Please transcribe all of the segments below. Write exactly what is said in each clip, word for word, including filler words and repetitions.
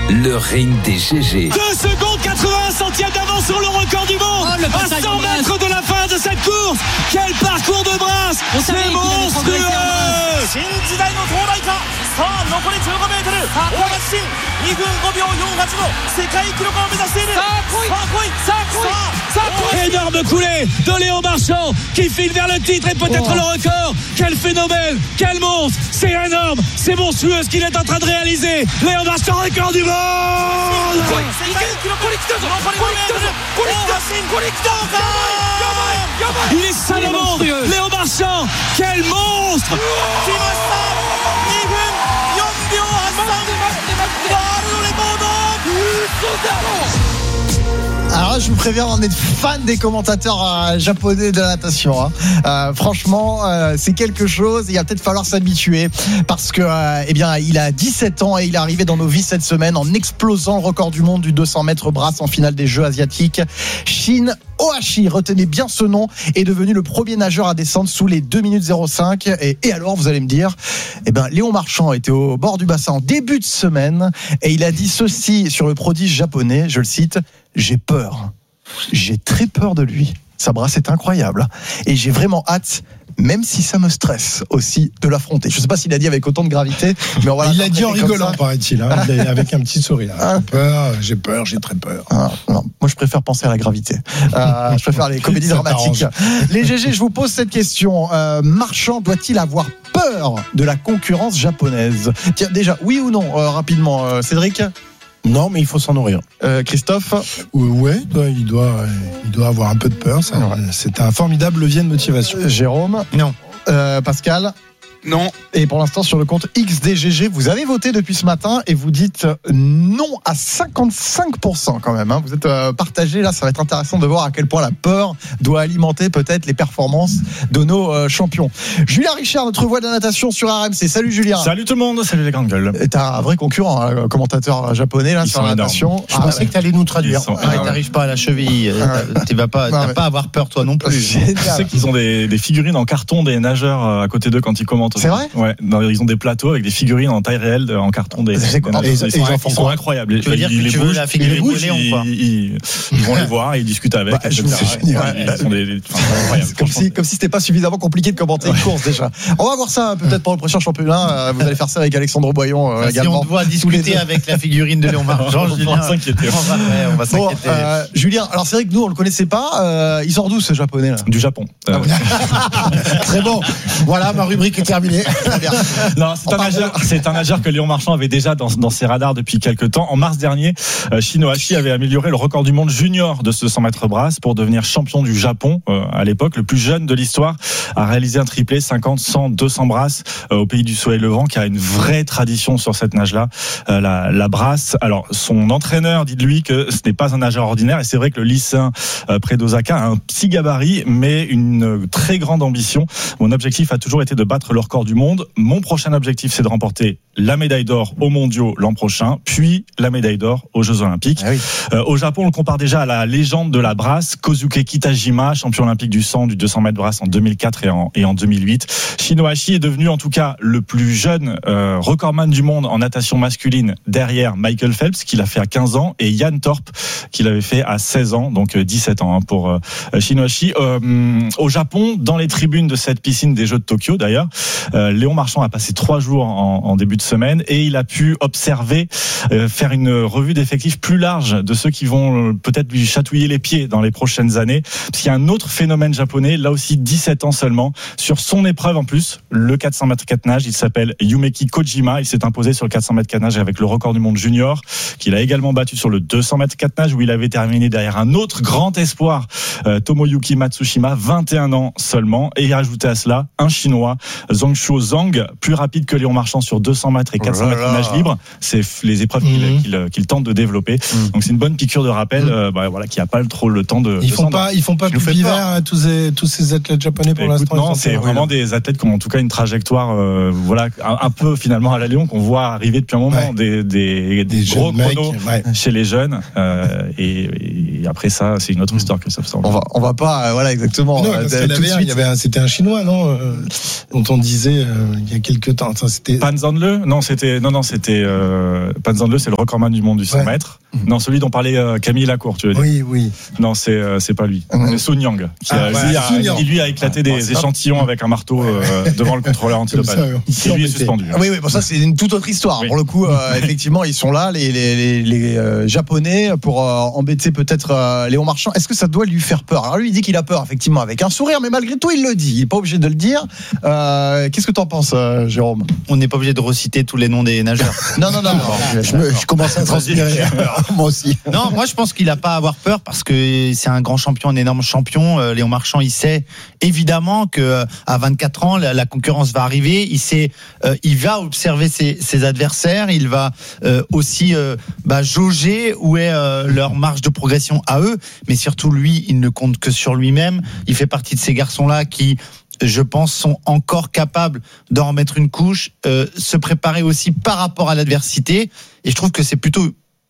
le ring des G G. deux secondes quatre-vingts centièmes d'avance sur le record du monde. Oh, à cent mètres de la fin de cette course. Quel parcours de brasse. C'est monstrueux. Énorme coulée de Léon Marchand qui file vers le titre et peut-être oh. le record. Quel phénomène, quel monstre. C'est énorme, c'est monstrueux ce qu'il est en train de réaliser. Léon Marchand, record du monde. Il est seul au monde. Léon Marchand, quel monstre. Alors là, je vous préviens, on est fan des commentateurs euh, japonais de la natation. Hein. Euh, franchement, euh, c'est quelque chose. Il va peut-être falloir s'habituer parce que, euh, eh bien, il a dix-sept ans et il est arrivé dans nos vies cette semaine en explosant le record du monde du deux cents mètres brasse en finale des Jeux asiatiques. Shin Ohashi, retenez bien ce nom, est devenu le premier nageur à descendre sous les deux minutes zéro cinq. Et, et alors, vous allez me dire, eh ben, Léon Marchand était au bord du bassin en début de semaine et il a dit ceci sur le prodige japonais, je le cite: j'ai peur, j'ai très peur de lui. Sa brasse est incroyable et j'ai vraiment hâte, même si ça me stresse aussi, de l'affronter. Je ne sais pas s'il a dit avec autant de gravité, mais voilà. Il l'a dit en rigolant, paraît-il, hein, avec un petit sourire. J'ai peur, j'ai peur, j'ai très peur. Ah, non, moi, je préfère penser à la gravité. Euh, je préfère les comédies dramatiques. Les G G, je vous pose cette question. Euh, Marchand doit-il avoir peur de la concurrence japonaise ? Tiens, déjà, oui ou non, euh, rapidement, euh, Cédric ? Non, mais il faut s'en nourrir. Euh, Christophe ? Ouais, il doit, il doit avoir un peu de peur. Ça, ouais. C'est un formidable levier de motivation. Euh, Jérôme ? Non. Euh, Pascal ? Non. Et pour l'instant, sur le compte X D G G, vous avez voté depuis ce matin et vous dites non à cinquante-cinq pour cent quand même. Hein. Vous êtes euh, partagé là, ça va être intéressant de voir à quel point la peur doit alimenter peut-être les performances de nos euh, champions. Julien Richard, notre voix de la natation sur R M C. Salut Julien. Salut tout le monde, salut les grandes gueules. T'es un vrai concurrent, hein, commentateur japonais là Ils sur la natation. Je ah, pensais ouais. que t'allais nous traduire. Ah, ouais, t'arrives pas à la cheville. Ah, tu vas pas, t'as ouais. pas à avoir peur toi non plus. Je sais qu'ils ont des, des figurines en carton des nageurs à côté d'eux quand ils commentent. C'est vrai ? Ouais. Ils ont des plateaux avec des figurines en taille réelle en carton des. C'est quoi, des, et, ils, et sont, ils sont incroyables. Tu veux dire que tu veux la figurine de Léon quoi ? Ils, ils, ils vont les voir, ils discutent avec. Bah, je c'est génial. Ouais, ils sont des, enfin, c'est comme si, comme si c'était pas suffisamment compliqué de commenter une course déjà. On va voir ça peut-être pour le prochain championnat. Vous allez faire ça avec Alexandre Boyon euh, également. Si on te voit discuter avec la figurine de Léon Marchand, on va s'inquiéter. On va s'inquiéter. Bon, euh, Julien, alors c'est vrai que nous on le connaissait pas. Euh, il sort d'où ce japonais là ? Du Japon. Ah, ouais. Très bon. Voilà, ma rubrique est terminée. Non, c'est un, nageur, c'est un nageur que Léon Marchand avait déjà dans, dans ses radars depuis quelques temps. En mars dernier, euh, Shin Ohashi avait amélioré le record du monde junior de ce cent mètres brasse pour devenir champion du Japon. Euh, à l'époque, le plus jeune de l'histoire a réalisé un triplé cinquante, cent, deux cents brasses euh, au pays du soleil levant, qui a une vraie tradition sur cette nage-là, euh, la, la brasse. Alors, son entraîneur dit de lui que ce n'est pas un nageur ordinaire, et c'est vrai que le lycéen euh, près d'Osaka a un petit gabarit, mais une très grande ambition. Mon objectif a toujours été de battre le record du monde. Mon prochain objectif, c'est de remporter la médaille d'or aux mondiaux l'an prochain, puis la médaille d'or aux Jeux Olympiques. Ah oui. euh, au Japon, on le compare déjà à la légende de la brasse, Kozuke Kitajima, champion olympique du cent, du deux cents mètres brasse en deux mille quatre et en, et en deux mille huit. Shin Ohashi est devenu en tout cas le plus jeune euh, recordman du monde en natation masculine derrière Michael Phelps, qui l'a fait à quinze ans, et Yann Thorpe, qui l'avait fait à seize ans, donc dix-sept ans hein, pour euh, Shin Ohashi. Euh, au Japon, dans les tribunes de cette piscine des Jeux de Tokyo d'ailleurs, euh, Léon Marchand a passé trois jours en, en début de semaine et il a pu observer, euh, faire une revue d'effectifs plus large de ceux qui vont euh, peut-être lui chatouiller les pieds dans les prochaines années. Parce qu'il y a un autre phénomène japonais, là aussi dix-sept ans seulement, sur son épreuve en plus, le quatre cents mètres quatre nage. Il s'appelle Yumeki Kojima. Il s'est imposé sur le quatre cents mètres quatre nage avec le record du monde junior, qu'il a également battu sur le deux cents mètres quatre nage où il avait terminé derrière un autre grand espoir, euh, Tomoyuki Matsushima, vingt et un ans seulement. Et il a ajouté à cela un chinois, Zhongshuo Zhang, plus rapide que Léon Marchand sur deux cents mètres et quatre cents mètres de nage libre. C'est les épreuves qu'il, mmh. qu'il, qu'il tente de développer. Mmh. Donc c'est une bonne piqûre de rappel, mmh. euh, bah, voilà, qui n'a pas trop le temps de. Ils de font pas, ils font pas plus d'hiver à tous ces, tous ces athlètes japonais pour Écoute, l'instant. Non, c'est vraiment oui, des athlètes qui ont en tout cas une trajectoire, euh, voilà, un, un peu finalement à la Léon qu'on voit arriver depuis un moment, ouais. des, des, des, des gros chronos ouais. chez les jeunes. Euh, et, et après ça, c'est une autre histoire, Christophe. On va, on va pas, euh, voilà, exactement. Non, parce euh, qu'il avait, il y avait un, c'était un chinois, non, euh, dont on disait. disait euh, il y a quelques temps. Enfin, c'était Pan Zandle Non, c'était non non c'était euh, Pan Zandle, c'est le recordman du monde du cent ouais. mètres. Non, celui dont parlait euh, Camille Lacour, tu veux dire. Oui, oui. Non, c'est euh, c'est pas lui. Mmh. C'est Sun Yang qui, Ah, a, ouais, lui, a, Sun Yang. qui lui a éclaté des bon, échantillons avec un marteau euh, devant le contrôleur antidopage. Comme ça, Qui lui est suspendu. Ah oui, oui, bon, ça c'est une toute autre histoire. Oui. Pour le coup, euh, effectivement, ils sont là, les, les, les, les euh, Japonais, pour euh, embêter peut-être euh, Léon Marchand. Est-ce que ça doit lui faire peur? Alors lui, il dit qu'il a peur, effectivement, avec un sourire, mais malgré tout, il le dit. Il n'est pas obligé de le dire. Euh, qu'est-ce que tu en penses, euh, Jérôme? On n'est pas obligé de reciter tous les noms des nageurs. Non, non, non. non, non. Je, me, je commence à transpirer. Moi aussi. Non, moi je pense qu'il n'a pas à avoir peur parce que c'est un grand champion, un énorme champion. Euh, Léon Marchand, il sait évidemment que euh, à vingt-quatre ans, la, la concurrence va arriver. Il sait, euh, il va observer ses, ses adversaires. Il va euh, aussi euh, bah, jauger où est euh, leur marge de progression à eux. Mais surtout, lui, il ne compte que sur lui-même. Il fait partie de ces garçons-là qui, je pense, sont encore capables d'en remettre une couche, euh, se préparer aussi par rapport à l'adversité. Et je trouve que c'est plutôt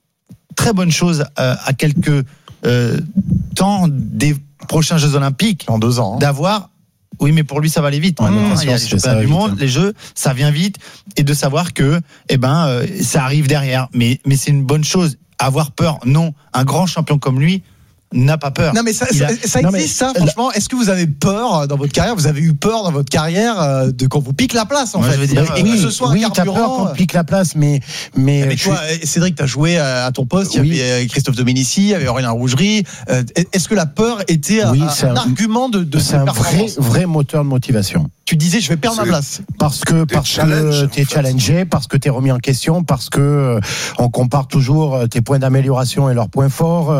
très bonne chose euh, à quelques euh, temps des prochains Jeux Olympiques. En deux ans. Hein. D'avoir, oui, mais pour lui ça va aller vite. Ouais, Mmh, il y a les ça championnats va du vite, monde, hein. les Jeux, ça vient vite, et de savoir que, eh ben, euh, ça arrive derrière. Mais mais c'est une bonne chose. Avoir peur, non. Un grand champion comme lui n'a pas peur. Non mais ça, Il ça, a- ça non, existe mais- ça franchement. Est-ce que vous avez peur dans votre carrière? Vous avez eu peur dans votre carrière euh, de qu'on vous pique la place en Moi, fait, je veux dire, et oui, que ce soit oui, un t'as peur carburant. qu'on te pique la place, mais mais, Mais je toi, Cédric, t'as joué à ton poste. Il Oui. y avait Christophe Dominici, il y avait Aurélien Rougerie. Euh, Est-ce que la peur était un, Oui, un- c'est un un- argument de, de c'est cette un vrai performance? vrai moteur de motivation. Tu disais, je vais perdre ma C'est- place. Parce que Des parce challenges, que en t'es fait. challengé, parce que t'es remis en question, parce que euh, on compare toujours euh, tes points d'amélioration et leurs points forts.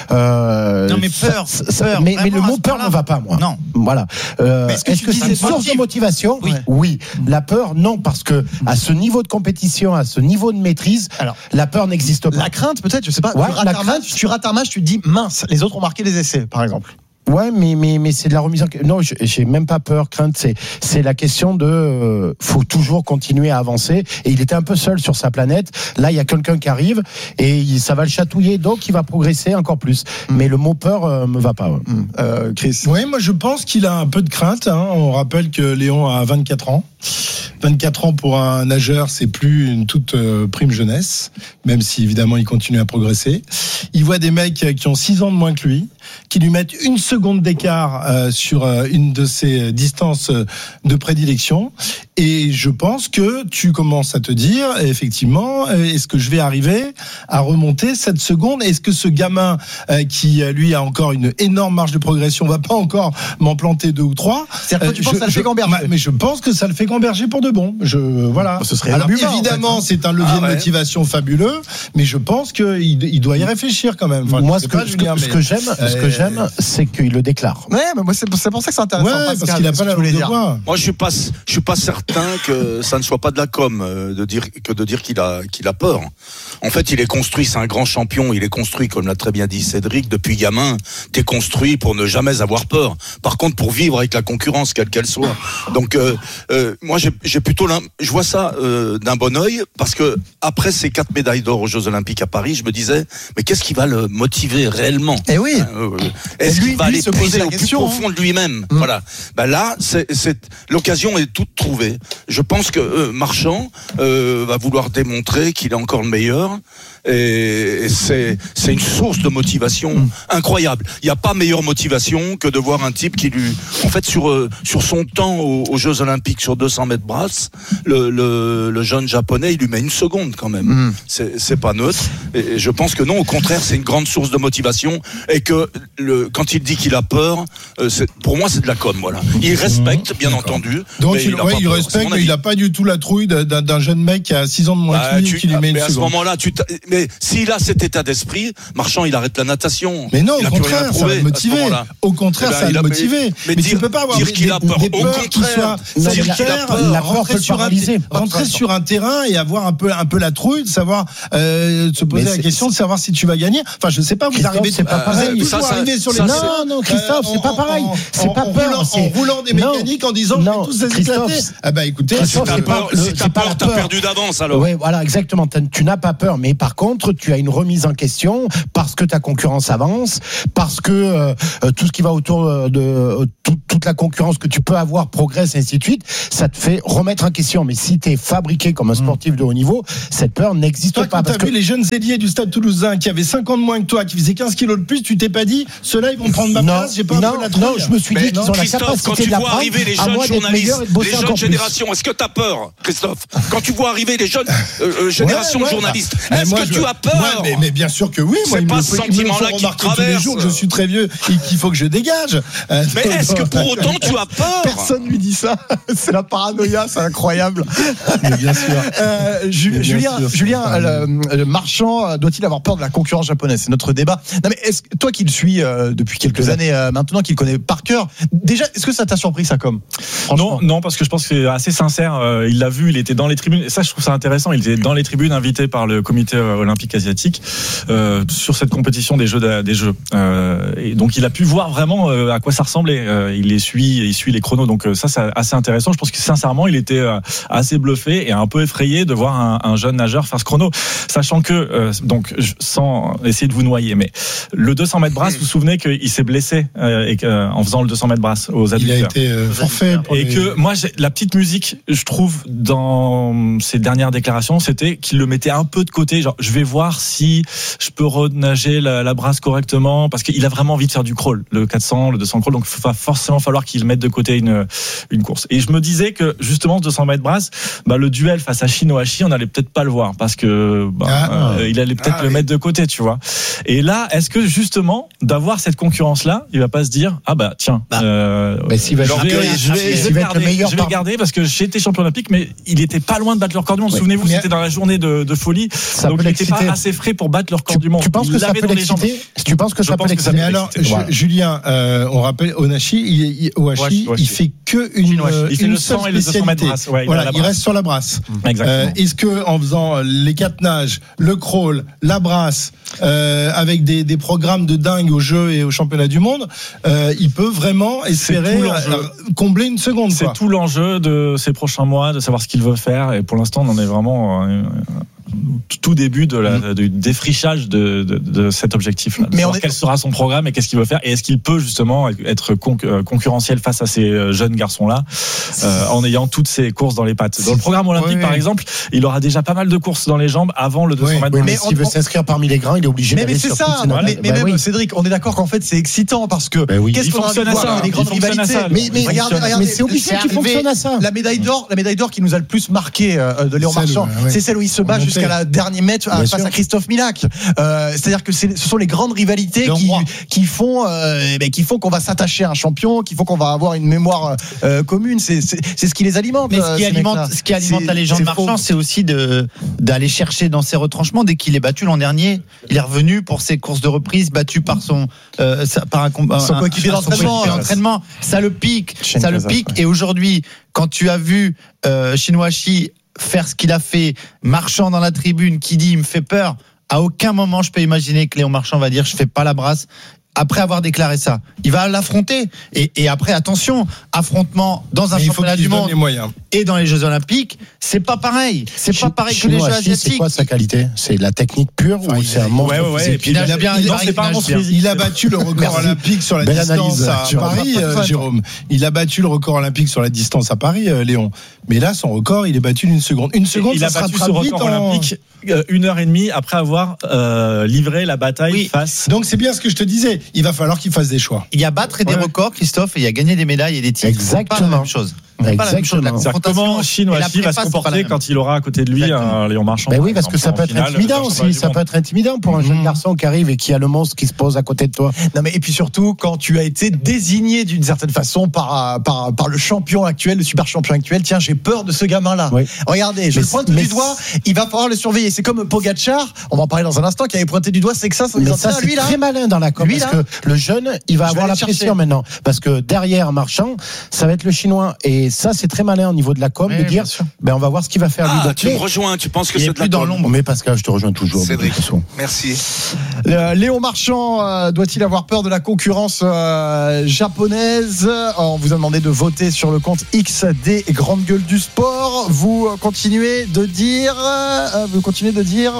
euh, Non, mais ça- peur, ça- peur, mais, mais vraiment, le à mot ce peur point-là. ne va pas, moi. Non. Voilà. Euh, Mais est-ce que est-ce tu que dis c'est c'est une source motive de motivation? Oui. Oui. La peur, non, parce que à ce niveau de compétition, à ce niveau de maîtrise, Alors, la peur n'existe pas. La crainte, peut-être, je sais pas. Ouais, tu, rates la un crainte. match, tu rates un match, tu te dis mince, les autres ont marqué des essais, par exemple. Ouais, mais mais mais c'est de la remise en question. Non, je- j'ai même pas peur, crainte. C'est c'est la question de euh, faut toujours continuer à avancer. Et il était un peu seul sur sa planète. Là, il y a quelqu'un qui arrive et il, ça va le chatouiller, donc il va progresser encore plus. Mm. Mais le mot peur euh, me va pas. Ouais. Euh, Chris. Oui, moi je pense qu'il a un peu de crainte. Hein. On rappelle que Léon a vingt-quatre ans. vingt-quatre ans pour un nageur, c'est plus une toute euh, prime jeunesse, même si évidemment il continue à progresser. Il voit des mecs qui ont six ans de moins que lui, qui lui mettent une seconde d'écart euh, sur euh, une de ses distances euh, de prédilection. Et je pense que tu commences à te dire, effectivement, euh, est-ce que je vais arriver à remonter cette seconde? Est-ce que ce gamin euh, qui, euh, lui, a encore une énorme marge de progression, va pas encore m'en planter deux ou trois? C'est-à-dire que tu Euh, penses que ça le fait gamberger? Mais je pense que ça le fait gamberger pour de bon. Je, voilà. Ce serait Alors, Bubba, en évidemment, fait, hein. c'est un levier Ah ouais. de motivation fabuleux, mais je pense qu'il il doit y réfléchir quand même. Enfin, Moi, je ce sais pas, que, ce Julien, que, ce mais- que j'aime, ce que Euh, j'aime, c'est qu'il le déclare. Ouais, mais moi, c'est c'est pour ça que c'est intéressant. Ouais, Pascal, parce qu'il a ce pas que la tu voulais langue de dire. bois. Moi, je suis pas, je suis pas certain que ça ne soit pas de la com euh, de dire que de dire qu'il a qu'il a peur. En fait, il est construit, c'est un grand champion. Il est construit, comme l'a très bien dit Cédric, depuis gamin. T'es construit pour ne jamais avoir peur. Par contre, pour vivre avec la concurrence, quelle qu'elle soit. Donc, euh, euh, moi, j'ai, j'ai plutôt, l'im- je vois ça euh, d'un bon œil, parce que après ces quatre médailles d'or aux Jeux Olympiques à Paris, je me disais, mais qu'est-ce qui va le motiver réellement? Eh oui. Euh, Est-ce Et lui- qu'il va lui aller se poser puiser la au question, plus profond de lui-même? Mm. Voilà. Ben là, c'est, c'est, l'occasion est toute trouvée. Je pense que euh, Marchand euh, va vouloir démontrer qu'il est encore le meilleur. Et c'est, c'est une source de motivation Mm. incroyable. Il n'y a pas meilleure motivation que de voir un type qui lui, en fait, sur euh, sur son temps aux, aux Jeux Olympiques sur deux cents mètres brasse, le, le, le jeune japonais, il lui met une seconde quand même. Mm. C'est, c'est pas neutre. Et je pense que non, au contraire, c'est une grande source de motivation. Et que le, quand il dit qu'il a peur, euh, c'est, pour moi, c'est de la com. Voilà. Il respecte, bien entendu. Donc mais il, a ouais, pas il peur, c'est respecte, mon mais avis. il n'a pas du tout la trouille d'un, d'un jeune mec qui a six ans de moins Bah, que lui tu- qui lui met mais une à ce seconde. moment-là, tu t'a- mais s'il a cet état d'esprit, Marchand, il arrête la natation. Mais non, il au a plus rien à contraire, ça prouver va le à ce motiver. moment-là. Au contraire, Eh ben, ça va il le a- motiver. mais Mais, dire- tu peux pas avoir dire des, qu'il a des- peur. des Au peurs qui contraire. soient Non, Dire mais qu'il a sincères, peur. La peur rentrer peut le sur un, paralyser. rentrer sur un terrain et avoir un peu, un peu la trouille de savoir, euh, de se poser Mais la c'est- question de savoir si tu vas gagner. Enfin, je sais pas, vous Christophe, arrivez, c'est pas vous pareil. êtes toujours Ça, ça- arrivé sur les ça, terrains, Non, non, Christophe, euh, c'est pas en- pareil. en- C'est en- pas en peur. roulant- c'est- En roulant des Non. mécaniques en disant, Non, je vais tous les Christophe, éclater. Ah bah écoutez, Si Christophe, t'as c'est peur, pas- si c'est t'as pas peur, la t'as peur. perdu d'avance alors. Oui, voilà, exactement. T'as- Tu n'as pas peur, mais par contre, tu as une remise en question parce que ta concurrence avance, parce que euh, euh, tout ce qui va autour de euh, tout- toute la concurrence que tu peux avoir progresse, et ainsi de suite. Ça, te fait remettre en question. Mais si tu es fabriqué comme un sportif de haut niveau, cette peur n'existe Toi, pas. quand Parce t'as que vu les jeunes ailiers du Stade Toulousain qui avaient cinq ans de moins que toi, qui faisaient quinze kilos de plus, tu t'es pas dit, ceux-là, ils vont prendre ma non, place, j'ai pas un non, peu la non, trouille. je me suis dit Mais qu'ils ont la Christophe, quand capacité tu de la vois prendre, arriver les à jeunes moi d'être journalistes, meilleur et de bosser les jeunes encore plus. générations, est-ce que tu as peur, Christophe? Quand tu vois arriver les jeunes euh, euh, générations Ouais, ouais, de journalistes, bah, est-ce moi, que je- tu as peur? moi, mais, mais bien sûr que oui. Moi, C'est ils pas me ce le- ils me le font sentiment-là qui te remarquer tous les traverse. jours que je suis très vieux et qu'il faut que je dégage. Euh, Mais est-ce que pour autant tu as peur? Personne lui dit ça. C'est la paranoïa, c'est incroyable. Mais bien sûr. Euh, Ju- Mais bien Julien, sûr, Julien c'est le, le Marchand euh, doit-il avoir peur de la concurrence japonaise? C'est notre débat. Non mais est-ce que toi qui le suis euh, depuis quelques années euh, maintenant, qui le connaît par cœur, déjà est-ce que ça t'a surpris ça comme? Non, non, parce que je pense que c'est assez sincère. Euh, il l'a vu, il était dans les tribunes. Et ça, je trouve ça intéressant. Il était dans les tribunes, invité par le Comité olympique asiatique euh, sur cette compétition des Jeux, des Jeux. Euh, et donc, il a pu voir vraiment euh, à quoi ça ressemblait. Euh, il les suit, il suit les chronos. Donc, euh, ça, c'est assez intéressant. Je pense que sincèrement, il était euh, assez bluffé et un peu effrayé de voir un, un jeune nageur faire ce chrono, sachant que euh, donc, je, sans essayer de vous noyer, mais le deux cents mètres brasse, vous vous souvenez qu'il s'est blessé euh, et, euh, en faisant le deux cents mètres brasse aux Il a adducteurs. été euh, forfait. pour Et les- que moi, j'ai, la petite musique, je trouve, dans ses dernières déclarations, c'était qu'il le mettait un peu de côté. Genre, je vais voir si je peux renager la, la brasse correctement, parce qu'il a vraiment envie de faire du crawl, le quatre cents, le deux cents crawl. Donc, il va forcément falloir qu'il mette de côté une, une course. Et je me disais que, justement, ce deux cents mètres brasse, bah, le duel face à Shinohashi, on n'allait peut-être pas le voir, parce que, bah, Ah. euh, il allait peut-être Ah, le oui. mettre de côté, tu vois. Et là, est-ce que, justement, d'avoir cette concurrence-là, il va pas se dire, ah bah, tiens, Bah. euh, Mais s'il va je être- vais, je vais, s'il je vais va être le garder, meilleur je vais par- garder parce que j'ai été champion olympique, mais il était pas loin de battre le record du monde. Ouais. Souvenez-vous, Mais- c'était dans la journée de, de folie. Ça Donc peut il n'était pas l'exciter. assez frais pour battre le record Tu, du monde. tu penses Il que ça l'avait peut dans les jambes. l'exciter? Tu penses que Je ça pense peut que ça l'exciter? Mais alors, Voilà. Ju- Julien, euh, on rappelle Onashi, il, il, Ohashi, Ohashi, Ohashi. il fait que une, Shinohashi. euh, Il fait une le seule cent et le deux cents mètres spécialité. brasse. Ouais, il a Voilà, la il brasse. reste sur la brasse. Exactement. Euh, est-ce que en faisant les quatre nages, le crawl, la brasse, euh, avec des, des programmes de dingue aux Jeux et au championnat du monde, euh, il peut vraiment espérer tout l'enjeu. euh, combler une seconde. C'est quoi. tout l'enjeu de ces prochains mois, de savoir ce qu'il veut faire. Et pour l'instant, on en est vraiment euh, tout début de la, Mm. du défrichage de, de, de cet objectif-là. De Mais savoir on est- quel sera son programme et qu'est-ce qu'il veut faire. Et est-ce qu'il peut justement être conc- euh, concurrentiel face à ces jeunes garçons-là euh, en ayant toutes ces courses dans les pattes. Dans le programme olympique, Oui, par oui. exemple, il aura déjà pas mal de courses dans les jambes avant le deux cents Oui, mètres. Oui, mais Mais s'il on- veut on- s'inscrire parmi les grands, il est obligé Mais, mais d'aller c'est sur ça, toutes ces mais, notes. mais Bah même oui. Cédric, on est d'accord qu'en fait c'est excitant parce que Bah oui. qu'est-ce Il qu'on a envie fonctionne de à voir ça. dans les grandes Il fonctionne à rivalités. ça. Mais, Il mais fonctionne regardez, à ça. regardez, Mais c'est obligé c'est qu'il arrivé, fonctionne à ça. La médaille d'or, la médaille d'or qui nous a le plus marqué euh, de Léon Celle, Marchand, ouais, ouais. c'est celle où il se bat Remonté. jusqu'à la dernière mètre euh, Bien face sûr. à Christophe Milak. Euh, C'est-à-dire que c'est- ce sont les grandes rivalités Le qui, roi. qui font, euh, eh ben, qui font qu'on va s'attacher à un champion, qui font qu'on va avoir une mémoire euh, commune. C'est c'est- c'est ce qui les alimente. Mais euh, ce qui ces alimente, mecs-là. ce qui alimente C'est- la légende c'est Marchand, faux. c'est aussi de d'aller chercher dans ses retranchements. Dès qu'il est battu l'an dernier, il est revenu pour ses courses de reprise, battu par son euh, sa- par un, com- Son un- coéquipier un- son d'entraînement. coéquipier d'entraînement. Ça le pique, Shane ça le Kazaf, pique. ouais. Et aujourd'hui, quand tu as vu euh, Shinohashi faire ce qu'il a fait, Marchand dans la tribune, qui dit il me fait peur. À aucun moment je peux imaginer que Léon Marchand va dire je fais pas la brasse. Après avoir déclaré ça, il va l'affronter. Et, et après, attention, affrontement dans un Mais il faut championnat qu'il du se donne monde les moyens. et dans les Jeux Olympiques, c'est pas pareil. C'est pas pareil que les Jeux Shinohashi, c'est asiatiques. quoi sa qualité? C'est la technique pure Enfin, ou il c'est a- un monstre Ouais, ouais, ouais. physique? Et puis, Il a bien- non, il a- c'est pas un il monstre nage physique. Il a battu le record Merci. olympique sur la Belle distance analyse, à Jérôme. Paris, euh, Jérôme. Il a battu le record olympique sur la distance à Paris, euh, Léon. Mais là, son record, il est battu d'une seconde. Une seconde, il ça a se battu ce rattrape vite record en- olympique euh, une heure et demie après avoir euh, livré la bataille Oui. face. Donc c'est bien ce que je te disais. Il va falloir qu'il fasse des choix. Il y a battre et des Ouais. records, Christophe, et il y a gagné des médailles et des titres. C'est pas la Exactement. même chose. C'est pas la même chose. La Exactement. C'est-à-dire confrontation comment et Shinohashi la va se prépa, c'est pas la comporter même. quand il aura à côté de lui Exactement. un Léon Marchand. Ben par oui, parce que exemple, ça en peut être finale, intimidant de championnat aussi. du Ça monde. peut être intimidant pour un jeune Mhm. garçon qui arrive et qui a le monstre qui se pose à côté de toi. Non mais et puis surtout quand tu as été désigné d'une certaine façon par par par le champion actuel, le super champion actuel. Tiens, j'ai peur de ce gamin-là. Oui. Regardez, je Mais le pointe c'est- du mais doigt. Il va falloir le surveiller. C'est comme Pogacar. On va en parler dans un instant. Qui avait pointé du doigt, c'est que ça. Mais ça, c'est lui là. très malin dans la com. Lui, Parce là, que le jeune, il va je vais avoir aller la chercher. pression maintenant. Parce que derrière Marchand, ça va être le chinois. Et ça, c'est très malin au niveau de la com Oui, de bien dire, sûr. ben, on va voir ce qu'il va faire lui. Ah, Donc, tu mais- me rejoins, tu penses que Il est c'est de la plus dans com. l'ombre. mais Pascal, je te rejoins toujours. de Cédric, toute façon. merci. Euh, Léon Marchand euh, doit-il avoir peur de la concurrence euh, japonaise? Euh, On vous a demandé de voter sur le compte X des grandes gueules du sport. Vous euh, continuez de dire, euh, vous continuez de dire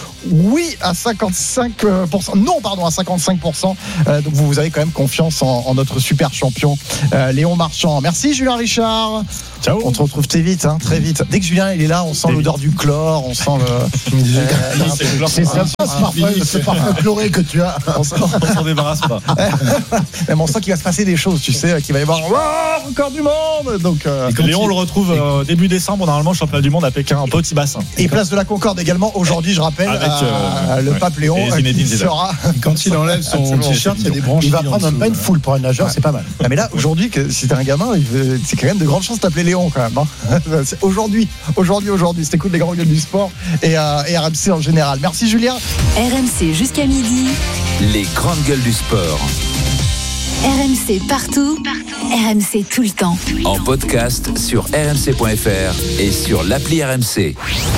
oui à cinquante-cinq pour cent. Non, pardon, à cinquante-cinq pour cent. Euh, donc vous, vous avez quand même confiance en, en notre super champion euh, Léon Marchand. Merci Julien Richard. Ciao. On te retrouve très vite, hein, très vite. Dès que Julien il est là, on sent Très l'odeur du chlore, on sent le. Euh, C'est sympa ce parfum, ce parfum chloré que tu as. on sent, On s'en débarrasse pas. même on sent qu'il va se passer des choses, tu sais, qu'il va y avoir oh, encore du monde. Donc, euh, Léon, on le retrouve euh, début décembre, normalement, championnat du monde à Pékin, en petit bassin. et place de la Concorde également aujourd'hui, je rappelle, Avec, euh, euh, le ouais. pape Léon Et euh, Zinedine qui Zidane. sera. Quand il enlève son Absolument. t-shirt, il y a des branches. Il va prendre un bain de foule pour un nageur, c'est pas mal. Ah, mais là, aujourd'hui, que si t'es un gamin, il veut- c'est quand même de grandes chances de t'appeler Léon quand même. Hein. C'est aujourd'hui, aujourd'hui, aujourd'hui. C'était cool les grands gueules du sport et, euh, et R M C en général. Merci Julien. R M C jusqu'à midi. Les grandes gueules du sport. R M C partout. R M C tout le temps. En podcast sur r m c point f r et sur l'appli R M C.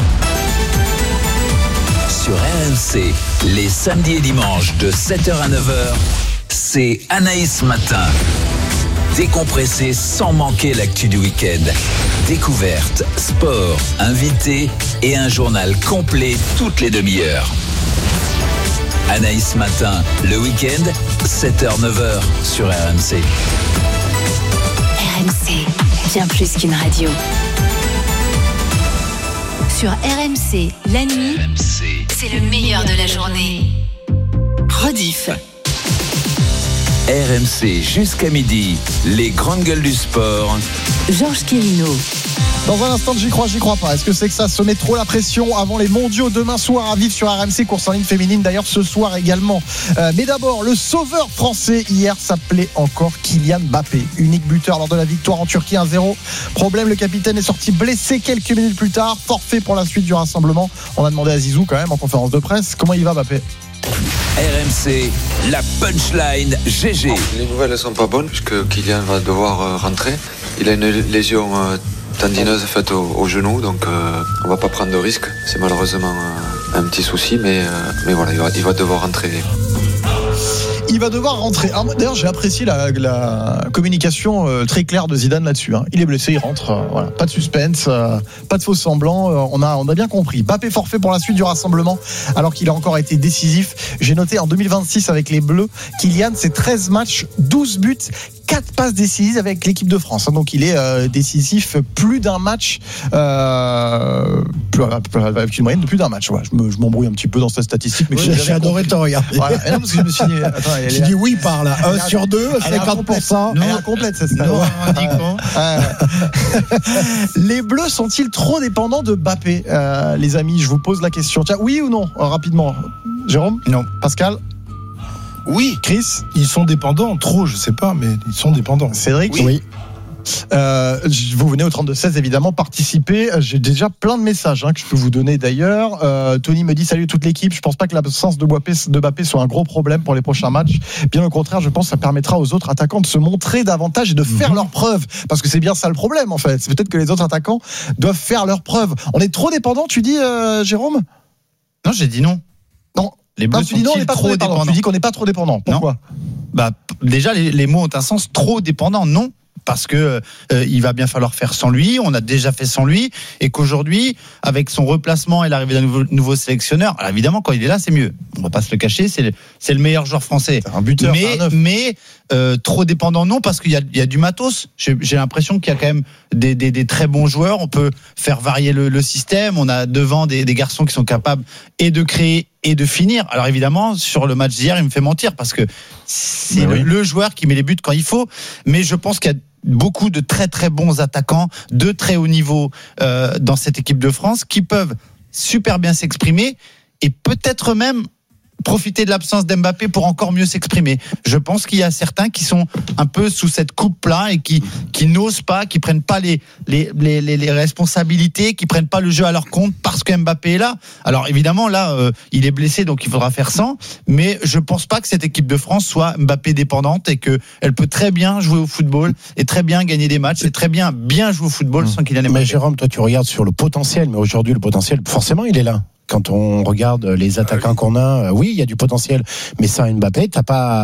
Sur R M C, les samedis et dimanches de sept heures à neuf heures, c'est Anaïs Matin. Décompressé sans manquer l'actu du week-end. Découverte, sport, invités et un journal complet toutes les demi-heures. Anaïs Matin, le week-end, sept heures neuf heures sur R M C. R M C, bien plus qu'une radio. Sur R M C, la nuit, c'est le meilleur de la journée. Rediff. R M C jusqu'à midi, les grandes gueules du sport. Georges Quérino. Dans un instant, j'y crois, j'y crois pas. Est-ce que c'est que ça se met trop la pression avant les mondiaux demain soir à vivre sur R M C, course en ligne féminine d'ailleurs ce soir également. Euh, mais d'abord, le sauveur français hier s'appelait encore Kylian Mbappé. Unique buteur lors de la victoire en Turquie un zéro. Problème, le capitaine est sorti blessé quelques minutes plus tard. Forfait pour la suite du rassemblement. On a demandé à Zizou quand même en conférence de presse. Comment il va Mbappé ? R M C, la punchline G G. Les nouvelles ne sont pas bonnes puisque Kylian va devoir euh, rentrer. Il a une lésion euh, tendineuse faite au, au genou, donc euh, on va pas prendre de risque. C'est malheureusement euh, un petit souci, mais, euh, mais voilà, il va, il va devoir rentrer. Il va devoir rentrer. Alors, moi, d'ailleurs, j'ai apprécié la, la communication euh, très claire de Zidane là-dessus. Hein. Il est blessé, il rentre. Euh, voilà. Pas de suspense, euh, pas de faux semblants. Euh, on, a, on a bien compris. Mbappé forfait pour la suite du rassemblement, alors qu'il a encore été décisif. J'ai noté en deux mille vingt-six avec les Bleus, Kylian, c'est treize matchs, douze buts, quatre passes décisives avec l'équipe de France. Donc il est euh, décisif plus d'un match, euh, plus, avec une moyenne de plus d'un match. Ouais, je, me, je m'embrouille un petit peu dans cette statistique, mais Oui, j'ai adoré te regarder. Voilà. Et non, parce que je me suis dit, attends, elle J'ai est- dit oui par là. Elle un est sur deux, elle est cinquante pour cent. Elle est incomplète cette stat. Non, Ouais. on dit quoi Ouais. Les Bleus sont-ils trop dépendants de Mbappé, euh, les amis? Je vous pose la question. Tiens, oui ou non, euh, rapidement. Jérôme? Non. Pascal? Oui. Chris? Ils sont dépendants, trop, je sais pas, mais ils sont dépendants. Cédric? Oui. Euh, vous venez au trente-deux seize évidemment participer. J'ai déjà plein de messages hein, que je peux vous donner d'ailleurs. Euh, Tony me dit salut toute l'équipe. Je pense pas que l'absence de Mbappé, de Mbappé soit un gros problème pour les prochains matchs. Bien au contraire, je pense que ça permettra aux autres attaquants de se montrer davantage et de faire Mhm. leurs preuves. Parce que c'est bien ça le problème en fait. C'est peut-être que les autres attaquants doivent faire leurs preuves. On est trop dépendant, tu dis euh, Jérôme? Non, j'ai dit non. Non. Les Bleus Non, tu dis non, on sont-ils n'est pas trop trop dépendant. Tu dépendants dis qu'on n'est pas trop dépendant. Pourquoi? Bah, p- déjà, les, les mots ont un sens. Trop dépendant, non. Parce que euh, il va bien falloir faire sans lui. On a déjà fait sans lui, et qu'aujourd'hui, avec son replacement et l'arrivée d'un nouveau, nouveau sélectionneur, alors évidemment, quand il est là, c'est mieux. On va pas se le cacher, c'est le, c'est le meilleur joueur français. Un buteur, mais c'est un neuf. mais euh, trop dépendant, non, parce qu'il y a, il y a du matos. J'ai, j'ai l'impression qu'il y a quand même des, des, des très bons joueurs. On peut faire varier le, le système. On a devant des, des garçons qui sont capables et de créer et de finir. Alors évidemment, sur le match d'hier, il me fait mentir parce que c'est Mais le, oui. le joueur qui met les buts quand il faut. Mais je pense qu'il y a beaucoup de très très bons attaquants de très haut niveau euh, dans cette équipe de France qui peuvent super bien s'exprimer et peut-être même profiter de l'absence d'Mbappé pour encore mieux s'exprimer. Je pense qu'il y a certains qui sont un peu sous cette coupe-là et qui, qui n'osent pas, qui prennent pas les, les, les, les, les responsabilités, qui prennent pas le jeu à leur compte parce que Mbappé est là. Alors évidemment, là, euh, il est blessé, donc il faudra faire sans, mais je pense pas que cette équipe de France soit Mbappé dépendante et qu'elle peut très bien jouer au football et très bien gagner des matchs et très bien bien jouer au football sans qu'il en ait Mais Mbappé. Jérôme, toi, tu regardes sur le potentiel, mais aujourd'hui, le potentiel, forcément, il est là. Quand on regarde les attaquants qu'on a, euh, oui, il y a du potentiel, mais sans Mbappé, t'as pas,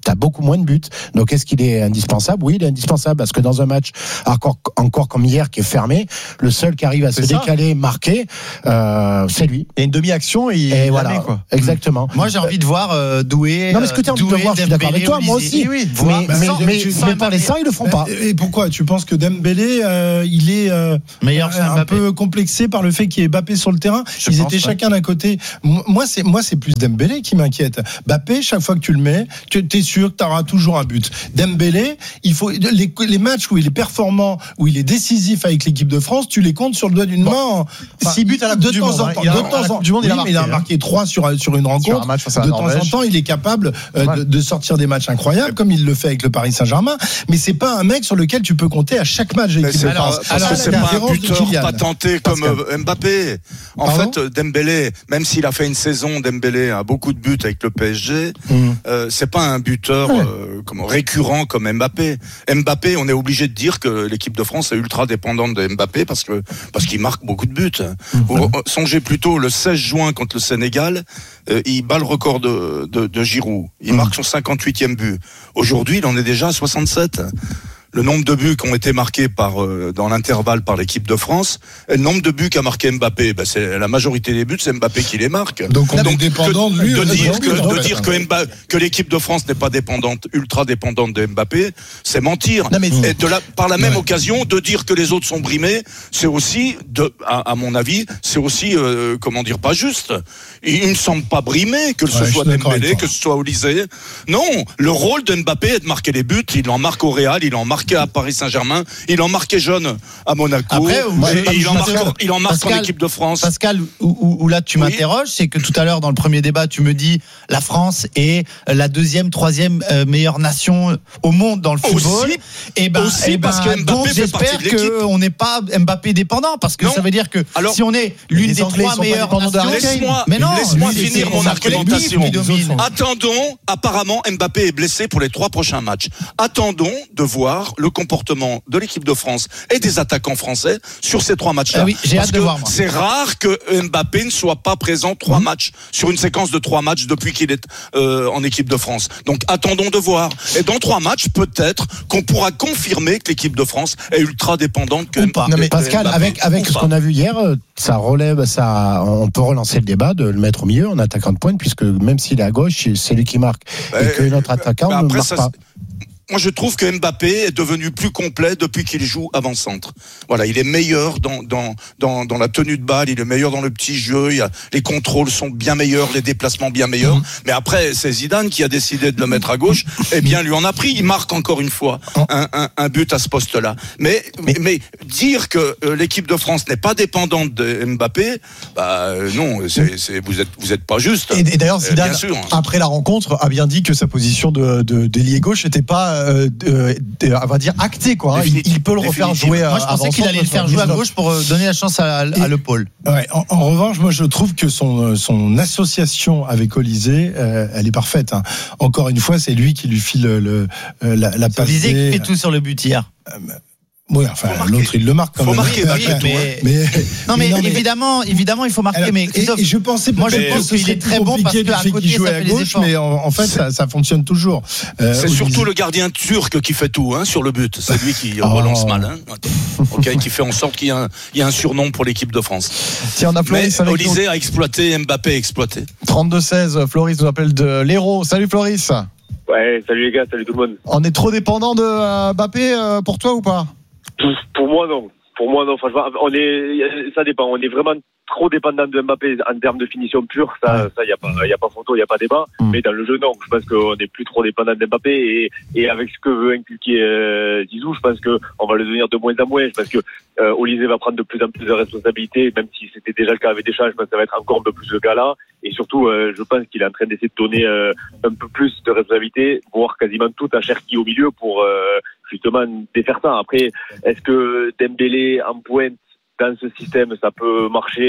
t'as beaucoup moins de buts. Donc est-ce qu'il est indispensable? Oui, il est indispensable parce que dans un match encore, encore comme hier qui est fermé, le seul qui arrive à c'est se ça. décaler, marquer, euh, c'est lui. Il y a une demi-action et il Et la voilà, met, quoi. exactement. Moi, j'ai envie de voir euh, Doué. Non, mais ce que tu as envie de Doué, voir, je suis d'accord avec toi, Dembélé, moi Olysée. aussi. Oui, Mais, voir, mais, sans- mais, tu- mais sans pour les Mbappé. ça, ils le font pas. Et pourquoi? Tu penses que Dembélé, euh, il est euh, Meilleur que un Mbappé. peu complexé par le fait qu'il y ait Mbappé sur le terrain? Je Ils pense, étaient ouais. chacun d'un côté. Moi, c'est moi, c'est plus Dembélé qui m'inquiète. Mbappé, chaque fois que tu le mets, tu es sûr que tu auras toujours un but. Dembélé, il faut les, les matchs où il est performant, où il est décisif avec l'équipe de France, tu les comptes sur le doigt d'une Bon. main. Enfin, Six buts à la de Coupe du temps Monde, en hein. temps. Il a- De à la temps en Coupe du Monde, il a oui, mais il a marqué, hein. marqué trois sur sur une rencontre. Sur un match face à la de temps en Norvège. temps, il est capable euh, Pas de, mal. de sortir des matchs incroyables, comme il le fait avec le Paris Saint-Germain. Mais c'est pas un mec sur lequel tu peux compter à chaque match de Mais l'équipe c'est de pas- France. parce Alors, que la c'est pas un différence de buteur Kylian. patenté comme Pascal. euh, Mbappé. En Pardon fait, Dembélé, même s'il a fait une saison, Dembélé a beaucoup de buts avec le P S G. Mmh. Euh, c'est pas un buteur euh, comme récurrent comme Mbappé. Mbappé, on est obligé de dire que l'équipe de France est ultra dépendante de Mbappé parce que parce qu'il marque beaucoup de buts. Vous, euh, songez plutôt le seize juin contre le Sénégal, euh, il bat le record de de, de Giroud. Il marque son cinquante-huitième but. Aujourd'hui, il en est déjà à soixante-sept. Le nombre de buts qui ont été marqués par euh, dans l'intervalle par l'équipe de France, et le nombre de buts qu'a marqué Mbappé, ben c'est la majorité des buts, c'est Mbappé qui les marque. Donc on est que- dépendant de lui. de on est dire dépendant que, de lui, en de fait. dire que, Mba- que l'équipe de France n'est pas dépendante, ultra dépendante de Mbappé, c'est mentir. Non, mais- Et de la, par la même Ouais. occasion, de dire que les autres sont brimés, c'est aussi, de, à, à mon avis, c'est aussi, euh, comment dire, pas juste. Il, il me semble pas brimé que ce Ouais, je soit suis d'accord Dembélé, avec toi. que ce soit Olysée. Non, le rôle de Mbappé est de marquer les buts. Il en marque au Real, il en marquait à Paris Saint-Germain, il en marquait jeune à Monaco. Après, moi, et, je- il, en marque, Pascal- il en marque en Pascal- équipe de France. Pascal, où, où- où là tu Oui. m'interroges, c'est que tout à l'heure dans le premier débat, tu me dis la France est la deuxième, troisième euh, meilleure nation au monde dans le football. Aussi, et ben, aussi eh ben, parce que Mbappé donc fait partie j'espère de l'équipe. qu'on n'est pas Mbappé dépendant, parce que Non. ça veut dire que Alors, si on est l'une les des Anglais, ils trois sont pas meilleures dépendants de nations, Harry Kane. Laisse-moi, mais non, laisse-moi lui, finir c'est- mon c'est argumentation. l'équipe qui domine. Attendons, apparemment, Mbappé est blessé pour les trois prochains matchs. Attendons de voir le comportement de l'équipe de France et des attaquants français sur ces trois matchs-là. Ah oui, j'ai Parce hâte de que voir, moi. c'est rare que Mbappé ne soit pas présent trois matchs sur une séquence de trois matchs depuis qu'il est euh, en équipe de France. Donc attendons de voir. Et dans trois matchs, peut-être qu'on pourra confirmer que l'équipe de France est ultra dépendante que Ou pas. Non mais que Pascal, Mbappé. avec avec Ou ce pas. qu'on a vu hier, euh, ça relève, ça, on peut relancer le débat de le mettre au milieu en attaquant de pointe, puisque même s'il est à gauche, c'est lui qui marque et Ouais, que notre attaquant mais ne après, marque ça, pas. Moi, je trouve que Mbappé est devenu plus complet depuis qu'il joue avant-centre. Voilà, il est meilleur dans, dans, dans, dans la tenue de balle, il est meilleur dans le petit jeu, il y a, les contrôles sont bien meilleurs, les déplacements bien meilleurs. Mhm. Mais après, c'est Zidane qui a décidé de le mettre à gauche. Eh bien, lui en a pris. Il marque encore une fois un, un, un but à ce poste-là. Mais, mais, mais dire que euh, l'équipe de France n'est pas dépendante de Mbappé, bah euh, non, c'est, c'est, vous êtes, vous êtes pas juste. Et, et d'ailleurs, Euh, Zidane, bien sûr. après la rencontre, a bien dit que sa position de, de, d'ailier gauche n'était pas, euh, de, de- on va dire, actée, quoi. hein. Il, il peut le refaire Définitive. jouer. Moi, je pensais qu'il allait le faire jouer à gauche pour euh, donner la chance à, à Le Paul. Ouais, en, en revanche, moi je trouve que son, son association avec Olysée, euh, elle est parfaite. Hein. Encore une fois, c'est lui qui lui file le, euh, la, la passe. Disait D. qu'il fait tout sur le but hier. Oui, enfin, Faut marquer. l'autre il le marque quand Faut même. marquer, Oui, malgré tout, mais- mais, Non, mais, non, évidemment, évidemment, il faut marquer. Alors, mais et, Christophe, et je pensais moi, je peut-être pense que ce qu'il serait est plus très bon parce compliqué qu'à du fait côté, qu'il ça jouait fait à les gauche, efforts. mais en, en fait ça, ça fonctionne toujours. Euh, C'est Olysée. surtout le gardien turc qui fait tout hein, sur le but. C'est lui qui Oh. relance mal. Hein. Okay, qui fait en sorte qu'il y, a un, il y a un surnom pour l'équipe de France. Tiens, on a Mais Floris avec nous. Olysée a exploité, Mbappé a exploité. trente-deux seize, Floris nous appelle de l'Hérault. Salut Floris. Ouais, salut les gars, salut tout le monde. On est trop dépendant de euh, Mbappé euh, pour toi ou pas? Pour, pour moi, non. Pour moi, non, franchement, on est, ça dépend. On est vraiment trop dépendant de Mbappé en termes de finition pure. Ça, ça, y a pas, y a pas photo, y a pas débat. Mm. Mais dans le jeu, non. Je pense qu'on est plus trop dépendant de Mbappé et, et avec ce que veut inculquer euh, Zizou, je pense que on va le devenir de moins en moins. Je pense que euh, Olysée va prendre de plus en plus de responsabilités, même si c'était déjà le cas avec Deschamps. Je pense que ça va être encore un peu plus le cas là. Et surtout, euh, je pense qu'il est en train d'essayer de donner euh, un peu plus de responsabilité, voire quasiment tout à Cherki au milieu pour euh, justement défaire ça. Après, est-ce que Dembélé en pointe dans ce système, ça peut marcher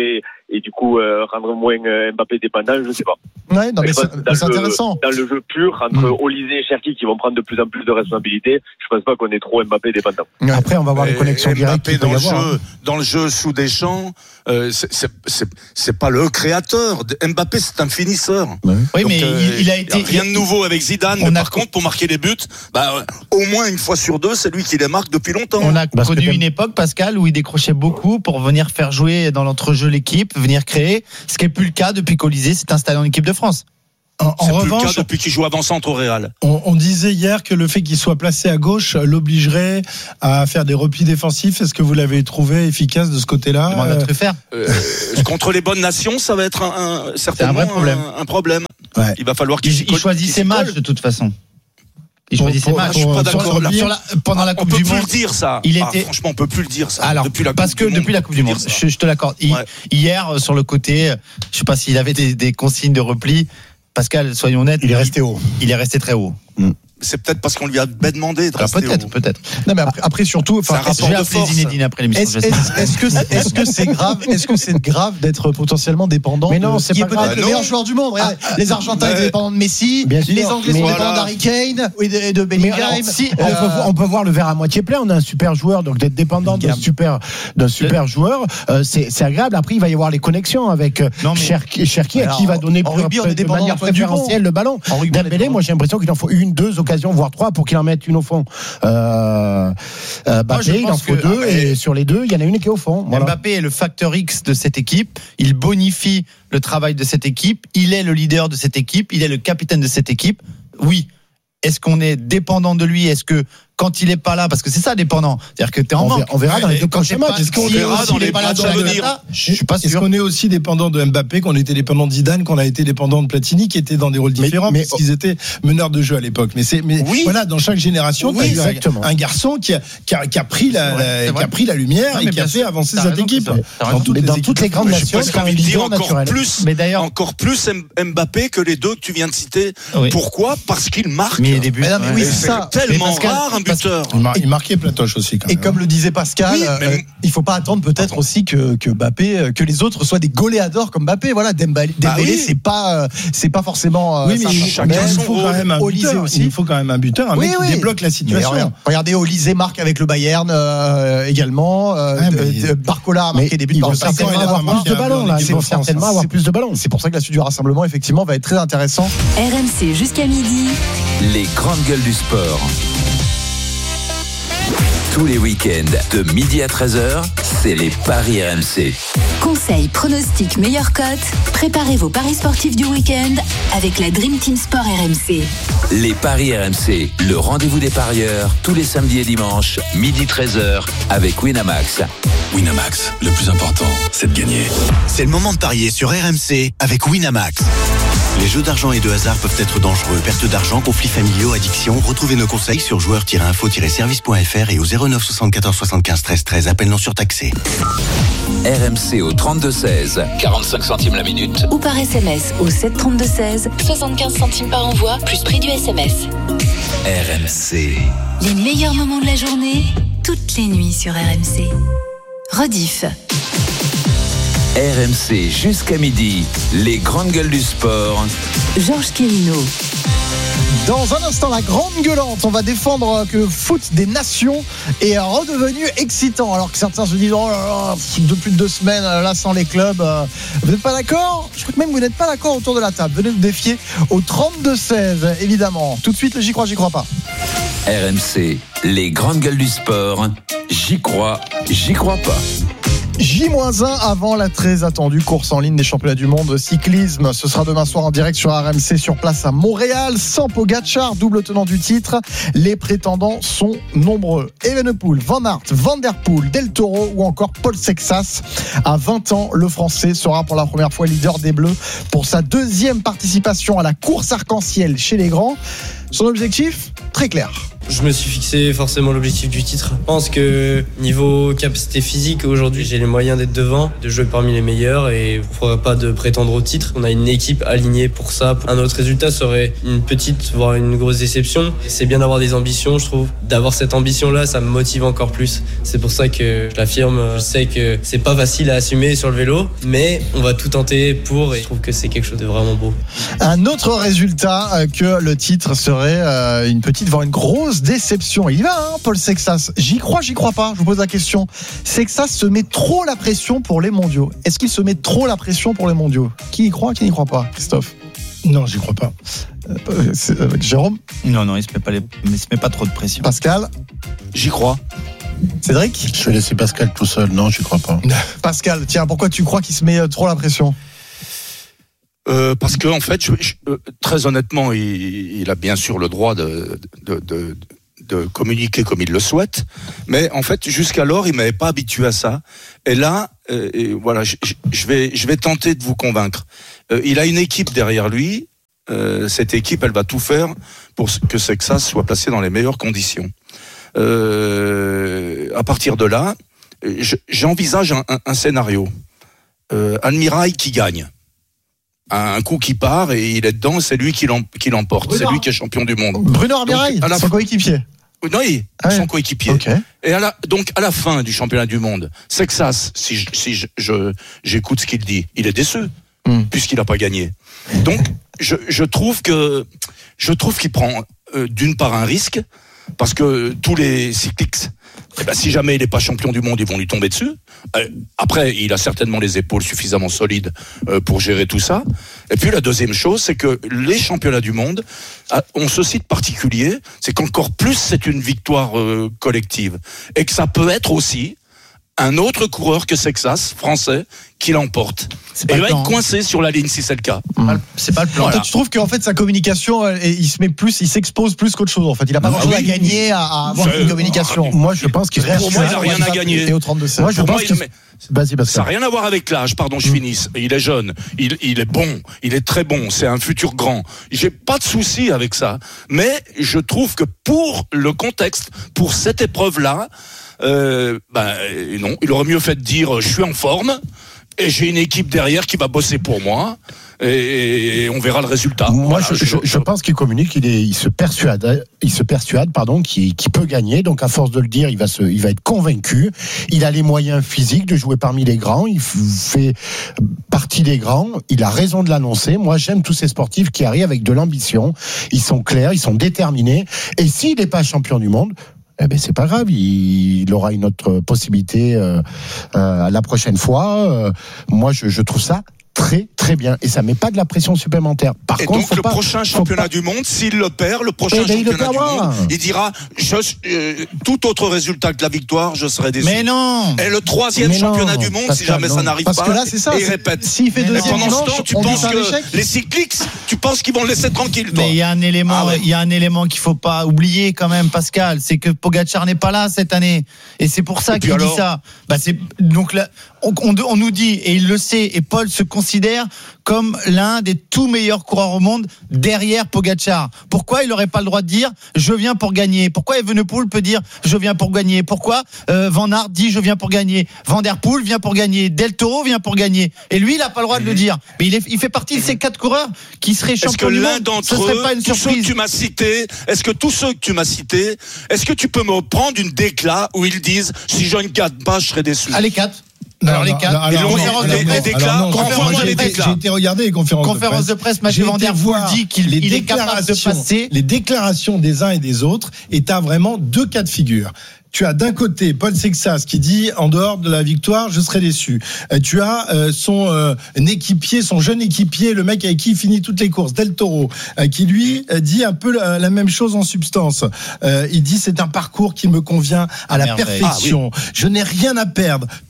et du coup euh, rendre moins euh, Mbappé dépendant, je sais pas. Ouais, non, mais c'est, dans, c'est le, intéressant. Dans le jeu pur, entre Mmh. Olise et Cherki qui vont prendre de plus en plus de responsabilités, je pense pas qu'on est trop Mbappé dépendant. Après, on va voir les connexions directes Mbappé qu'il peut dans y le avoir. jeu, dans le jeu sous Deschamps, euh, c'est, c'est, c'est, c'est pas le créateur. Mbappé, c'est un finisseur. Oui, Donc, mais euh, il, il a y été. rien de nouveau avec Zidane. On Mais a- par contre, pour marquer les buts, bah, au moins une fois sur deux, c'est lui qui les marque depuis longtemps. On a Parce que connu t'aimes- une époque, Pascal, où il décrochait beaucoup pour venir faire jouer dans l'entrejeu l'équipe, venir créer. Ce qui n'est plus le cas depuis qu'Olysée s'est installé en équipe de France. En, en C'est plus revanche, le cas depuis qu'il joue avant-centre au Real. on, on disait hier que le fait qu'il soit placé à gauche l'obligerait à faire des replis défensifs. Est-ce que vous l'avez trouvé efficace de ce côté-là? Demande à Euh, Truffert. Euh, contre les bonnes nations, ça va être un, un, certainement vrai problème. Un, un problème. Ouais. Il va falloir qu'il Il, s'y il colle- choisit qu'il ses s'y matchs colle. de toute façon. Il Pour- choisit ses pour- matchs. je suis pas pour- d'accord, sur- là. Sur la- pendant la on Coupe peut du plus Monde. le dire ça. Il Ah, était- franchement, on peut plus le dire ça. Alors, depuis la parce Coupe que du Monde, depuis la on Coupe peut du plus Monde, dire ça. je, je te l'accorde. Il- Ouais. Hier, sur le côté, je sais pas s'il avait des, des consignes de repli. Pascal, soyons honnêtes. Il est resté haut. Il est resté très haut. C'est peut-être parce qu'on lui a ben demandé de Alors, rester peut-être, haut. peut-être. Non, mais après, après surtout, C'est un enfin, rapport Je vais de appeler force. Zinedine après l'émission. Est-ce, j'espère. est-ce- est-ce que c'est, est-ce que c'est grave Est-ce que c'est grave d'être potentiellement dépendant Mais non, de c'est qui est pas peut-être grave. le Ah, meilleur non. joueur du monde? Regardez, les Argentins mais- étaient dépendants de Messi, Bien sûr. les Anglais sont Mais dépendants voilà. d'Harry Kane et de, et de Mais Bellingham. alors, si, on, Euh, peut, on peut voir le verre à moitié plein. On a un super joueur, donc d'être dépendant d'un Bellingham. super, d'un super joueur, euh, c'est, c'est agréable. Après, il va y avoir les connexions avec euh, Non, mais- Cherki, Cherki, à Alors, qui il va donner en plus- rugby, on est de dépendant manière d'Antoine Dupont. préférentielle le ballon. En rugby, on est Dembélé, dépendant. moi, j'ai l'impression qu'il en faut une, deux occasions, voire trois, pour qu'il en mette une au fond. Euh, euh, Mbappé, je il en pense faut que- deux, ah, mais- et sur les deux, il y en a une qui est au fond. Voilà. Mbappé est le facteur X de cette équipe. Il bonifie le travail de cette équipe. Il est le leader de cette équipe. Il est le capitaine de cette équipe. Oui. Est-ce qu'on est dépendant de lui? Est-ce que quand il est pas là, parce que c'est ça dépendant, c'est-à-dire que t'es en On manque. verra- on verra dans les deux Quand prochains t'es matchs. pas- Est-ce qu'on si- verra s'il dans est les pas là matchs dans à la venir. Granada, je suis pas Est-ce sûr. qu'on est aussi dépendant de Mbappé, qu'on était dépendant de Zidane, qu'on a été dépendant de Platini, qui étaient dans des rôles Mais- différents, mais- parce qu'ils étaient meneurs de jeu à l'époque. Mais c'est, mais Oui. voilà, dans chaque génération, Oui, t'as eu exactement. un, un garçon qui a, qui a, qui a pris la, C'est vrai, la- c'est qui vrai. a pris la lumière Non, et mais qui a bien fait sûr. avancer T'as cette raison, équipe. Christophe. T'as Dans raison. toutes Mais les dans équipes. toutes les grandes J'ai nations, presque c'est un envie de dire leader encore naturel. plus, Mais d'ailleurs- encore plus M- Mbappé que les deux que tu viens de citer. Oui. Pourquoi? Parce qu'il marque. Mais des buts. Mais non, mais ouais. oui, Et c'est c'est ça. tellement Mais Pascal- rare un buteur. Il, mar- il marquait Platoche aussi, quand Et même. comme le disait Pascal, Oui, mais- euh, il faut pas attendre peut-être aussi que, que Mbappé, euh, que les autres soient des goléadors comme Mbappé. Voilà, Dembélé, Bah Dembélé, oui. c'est pas, euh, c'est pas forcément. euh, Oui, mais ça. il, chacun mais il son faut quand rôle. même un Olysée buteur. aussi. Il faut quand même un buteur, un Oui, mec oui. qui débloque la Mais situation. regarde- regardez, Olysée marque avec le Bayern euh, également. Euh, Ouais, mais- de- de- Barcola a marqué Mais des buts ils dans vont le passé. certainement avoir avoir marqué plus de un but ballons, en là. équipe Ils vont de France. certainement avoir plus de ballons. C'est pour ça que la suite du rassemblement, effectivement, va être très intéressant. R M C jusqu'à midi. Les grandes gueules du sport. Tous les week-ends, de midi à treize heures, c'est les Paris R M C. Conseils, pronostics, meilleures cotes. Préparez vos paris sportifs du week-end avec la Dream Team Sport R M C. Les Paris R M C, le rendez-vous des parieurs, tous les samedis et dimanches, midi treize heures, avec Winamax. Winamax, le plus important, c'est de gagner. C'est le moment de parier sur R M C avec Winamax. Les jeux d'argent et de hasard peuvent être dangereux. Perte d'argent, conflits familiaux, addiction. Retrouvez nos conseils sur joueurs tiret info tiret service point f r et au zéro neuf soixante-quatorze soixante-quinze treize treize. Appel non surtaxé. R M C au trente-deux seize, quarante-cinq centimes la minute. Ou par S M S au sept trente-deux seize, soixante-quinze centimes par envoi, plus prix du S M S. R M C. Les meilleurs moments de la journée, toutes les nuits sur R M C. Rediff. R M C jusqu'à midi, les grandes gueules du sport. Georges Quirino. Dans un instant, la grande gueulante, on va défendre que le foot des nations est redevenu excitant. Alors que certains se disent, oh là là, depuis deux semaines, là, sans les clubs, euh, vous n'êtes pas d'accord? Je crois que même vous n'êtes pas d'accord autour de la table. Venez nous défier au trente-deux seize, évidemment. Tout de suite, le J'y crois, j'y crois pas. R M C, les grandes gueules du sport. J'y crois, j'y crois pas. J un avant la très attendue course en ligne des championnats du monde de cyclisme. Ce sera demain soir en direct sur R M C sur place à Montréal. Sans Pogacar, double tenant du titre. Les prétendants sont nombreux. Evenepoel, Van Aert, Van Der Poel, Del Toro ou encore Paul Sexas. À vingt ans, le Français sera pour la première fois leader des Bleus pour sa deuxième participation à la course arc-en-ciel chez les grands. Son objectif, très clair. Je me suis fixé forcément l'objectif du titre. Je pense que niveau capacité physique, aujourd'hui, j'ai les moyens d'être devant, de jouer parmi les meilleurs et pourquoi pas de prétendre au titre. On a une équipe alignée pour ça. Un autre résultat serait une petite, voire une grosse déception. C'est bien d'avoir des ambitions, je trouve. D'avoir cette ambition-là, ça me motive encore plus. C'est pour ça que je l'affirme. Je sais que c'est pas facile à assumer sur le vélo, mais on va tout tenter pour et je trouve que c'est quelque chose de vraiment beau. Un autre résultat que le titre serait une petite, voire une grosse déception. Il y va, hein, Paul Sexas. J'y crois, j'y crois pas. Je vous pose la question. Sexas se met trop la pression pour les mondiaux. Est-ce qu'il se met trop la pression pour les mondiaux ? Qui y croit, qui n'y croit pas, Christophe ? Non, j'y crois pas. Euh, c'est, euh, Jérôme ? Non, non, il se met pas les, il se met pas trop de pression. Pascal ? J'y crois. Cédric ? Je vais laisser Pascal tout seul. Non, j'y crois pas. Pascal, tiens, pourquoi tu crois qu'il se met trop la pression ? Euh, parce que en fait, je, je, euh, très honnêtement, il, il a bien sûr le droit de, de, de, de communiquer comme il le souhaite, mais en fait, jusqu'alors, il m'avait pas habitué à ça. Et là, euh, et voilà, je, je vais, je vais tenter de vous convaincre. Euh, il a une équipe derrière lui. Euh, cette équipe, elle va tout faire pour que Sexas soit placé dans les meilleures conditions. Euh, à partir de là, je, j'envisage un, un, un scénario. Euh, Almirail qui gagne. Un coup qui part et il est dedans, c'est lui qui, l'em, qui l'emporte. Bruno. C'est lui qui est champion du monde. Bruno Almirail, son fin... coéquipier. Oui, ah ouais. son coéquipier. Okay. Et à la, donc à la fin du championnat du monde, Sexas, si, je, si je, je, j'écoute ce qu'il dit, il est déçu mm. puisqu'il n'a pas gagné. Donc je, je trouve que je trouve qu'il prend euh, d'une part un risque parce que tous les cyclistes, eh ben, si jamais il n'est pas champion du monde, ils vont lui tomber dessus. Euh, après, il a certainement les épaules suffisamment solides euh, pour gérer tout ça. Et puis la deuxième chose, c'est que les championnats du monde euh, ont ce site particulier, c'est qu'encore plus c'est une victoire euh, collective. Et que ça peut être aussi un autre coureur que Sexas, français, qui l'emporte. Et il va être coincé sur la ligne si c'est le cas. Mmh. C'est pas le plan. Voilà. Tu trouves qu'en fait sa communication, il se met plus, il s'expose plus qu'autre chose. En fait, il n'a pas grand chose ah oui. à gagner à, à avoir c'est... une communication. Moi, je pense qu'il reste. Pour moi, il n'a rien à gagner. Au trente-deux Moi, je pense qu'il... Mais... Vas-y, parce que... Ça n'a rien à voir avec l'âge. Pardon, je mmh. finisse. Il est jeune. Il, il est bon. Il est très bon. C'est un futur grand. J'ai pas de souci avec ça. Mais je trouve que pour le contexte, pour cette épreuve-là, euh, ben non, il aurait mieux fait de dire je suis en forme. Et j'ai une équipe derrière qui va bosser pour moi. Et, et on verra le résultat. Moi, voilà, je, je, je pense qu'il communique, il, est, il se persuade, il se persuade, pardon, qu'il, qu'il peut gagner. Donc, à force de le dire, il va se, il va être convaincu. Il a les moyens physiques de jouer parmi les grands. Il fait partie des grands. Il a raison de l'annoncer. Moi, j'aime tous ces sportifs qui arrivent avec de l'ambition. Ils sont clairs, ils sont déterminés. Et s'il n'est pas champion du monde, eh ben c'est pas grave, il, il aura une autre possibilité euh, euh, la prochaine fois. Euh, moi, je, je trouve ça très très bien et ça met pas de la pression supplémentaire. Par et contre, donc faut le pas, prochain championnat pas... du monde, s'il le perd, le prochain eh ben, championnat du monde, il dira je, euh, tout autre résultat que la victoire, je serai déçu. Mais non. Et le troisième Mais championnat non, du monde, Pascal, si jamais non. ça n'arrive Parce pas, que là, c'est ça, et il répète. S'il fait deuxième pendant dimanche, ce temps, tu on penses dit que échec. les cyclistes, tu penses qu'ils vont le laisser tranquille, toi. Mais il y a un élément, ah ouais. il y a un élément qu'il faut pas oublier quand même, Pascal, c'est que Pogacar n'est pas là cette année, et c'est pour ça et qu'il dit ça. Bah c'est donc là, on, on, on nous dit et il le sait, et Paul se considère comme l'un des tout meilleurs coureurs au monde derrière Pogacar. Pourquoi il n'aurait pas le droit de dire je viens pour gagner? Pourquoi Evenepoel peut dire je viens pour gagner? Pourquoi euh, Van Aert dit je viens pour gagner? Van der Poel vient pour gagner? Del Toro vient pour gagner? Et lui, il n'a pas le droit de le dire. Mais il, est, il fait partie de ces quatre coureurs qui seraient champions du monde. Est-ce que l'un d'entre eux, pas une tous ceux que tu m'as cités, est-ce que tous ceux que tu m'as cités, est-ce que tu peux me prendre une déclat où ils disent si je ne gagne pas, je serai déçu? Ah, les quatre. Non, alors les non, quatre, non, alors, conférence non, de alors, presse, non, déclare, alors, non, conférence moi, de j'ai, presse, été, j'ai été regarder les conférences conférence de presse. de presse, Mathieu Van Der Poel dit qu'il il est capable de passer. Les déclarations des uns et des autres, et t'as vraiment deux cas de figure. Tu as d'un côté Paul Sexas qui dit en dehors de la victoire je serai déçu. Euh, tu as euh, son euh, équipier, son jeune équipier, le mec avec qui il finit toutes les courses, Del Toro, euh, qui lui euh, dit un peu la, la même chose en substance. Euh, il dit c'est un parcours qui me convient à, à la merveille. perfection. Ah, oui. Je n'ai rien à perdre.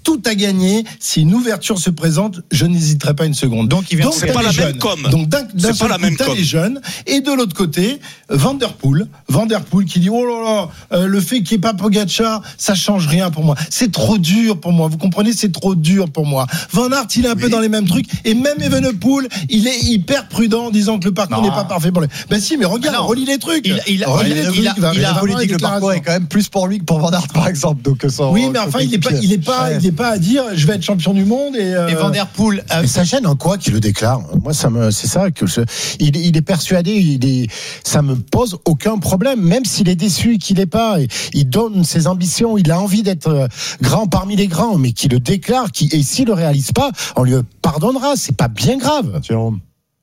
tout à gagner. Si une ouverture se présente, je n'hésiterai pas une seconde. Donc, il vient. Donc, c'est t'as pas les la jeunes. même com. Donc, d'un, d'un C'est pas la même t'as com. les jeunes. Et de l'autre côté, Van Der Poel. Van Der Poel qui dit, oh là là, euh, le fait qu'il n'y ait pas Pogacar, ça change rien pour moi. C'est trop dur pour moi. Vous comprenez, c'est trop dur pour moi. Van Aert, il est un oui. peu dans les mêmes trucs. Et même Evenepoel, il est hyper prudent en disant que le parcours non. n'est pas parfait pour lui. Ben si, mais regarde, ah relis les trucs. Il, il, relis il, les il, trucs. il a, il a, il a politique, le parcours est quand même plus pour lui que pour Van Aert, par exemple. Donc, ça, oui, mais enfin, il n'est pas, il est pas, ouais. il est pas à dire, je vais être champion du monde et. Euh... Et Van Der Poel, euh, mais ça gêne en quoi qu'il le déclare? Moi, ça me, c'est ça que je, il, il est persuadé, il est, ça me pose aucun problème, même s'il est déçu qu'il n'est pas. Il donne ses ambitions, il a envie d'être grand parmi les grands, mais qu'il le déclare, qui, et s'il le réalise pas, on lui pardonnera. C'est pas bien grave. Jérôme.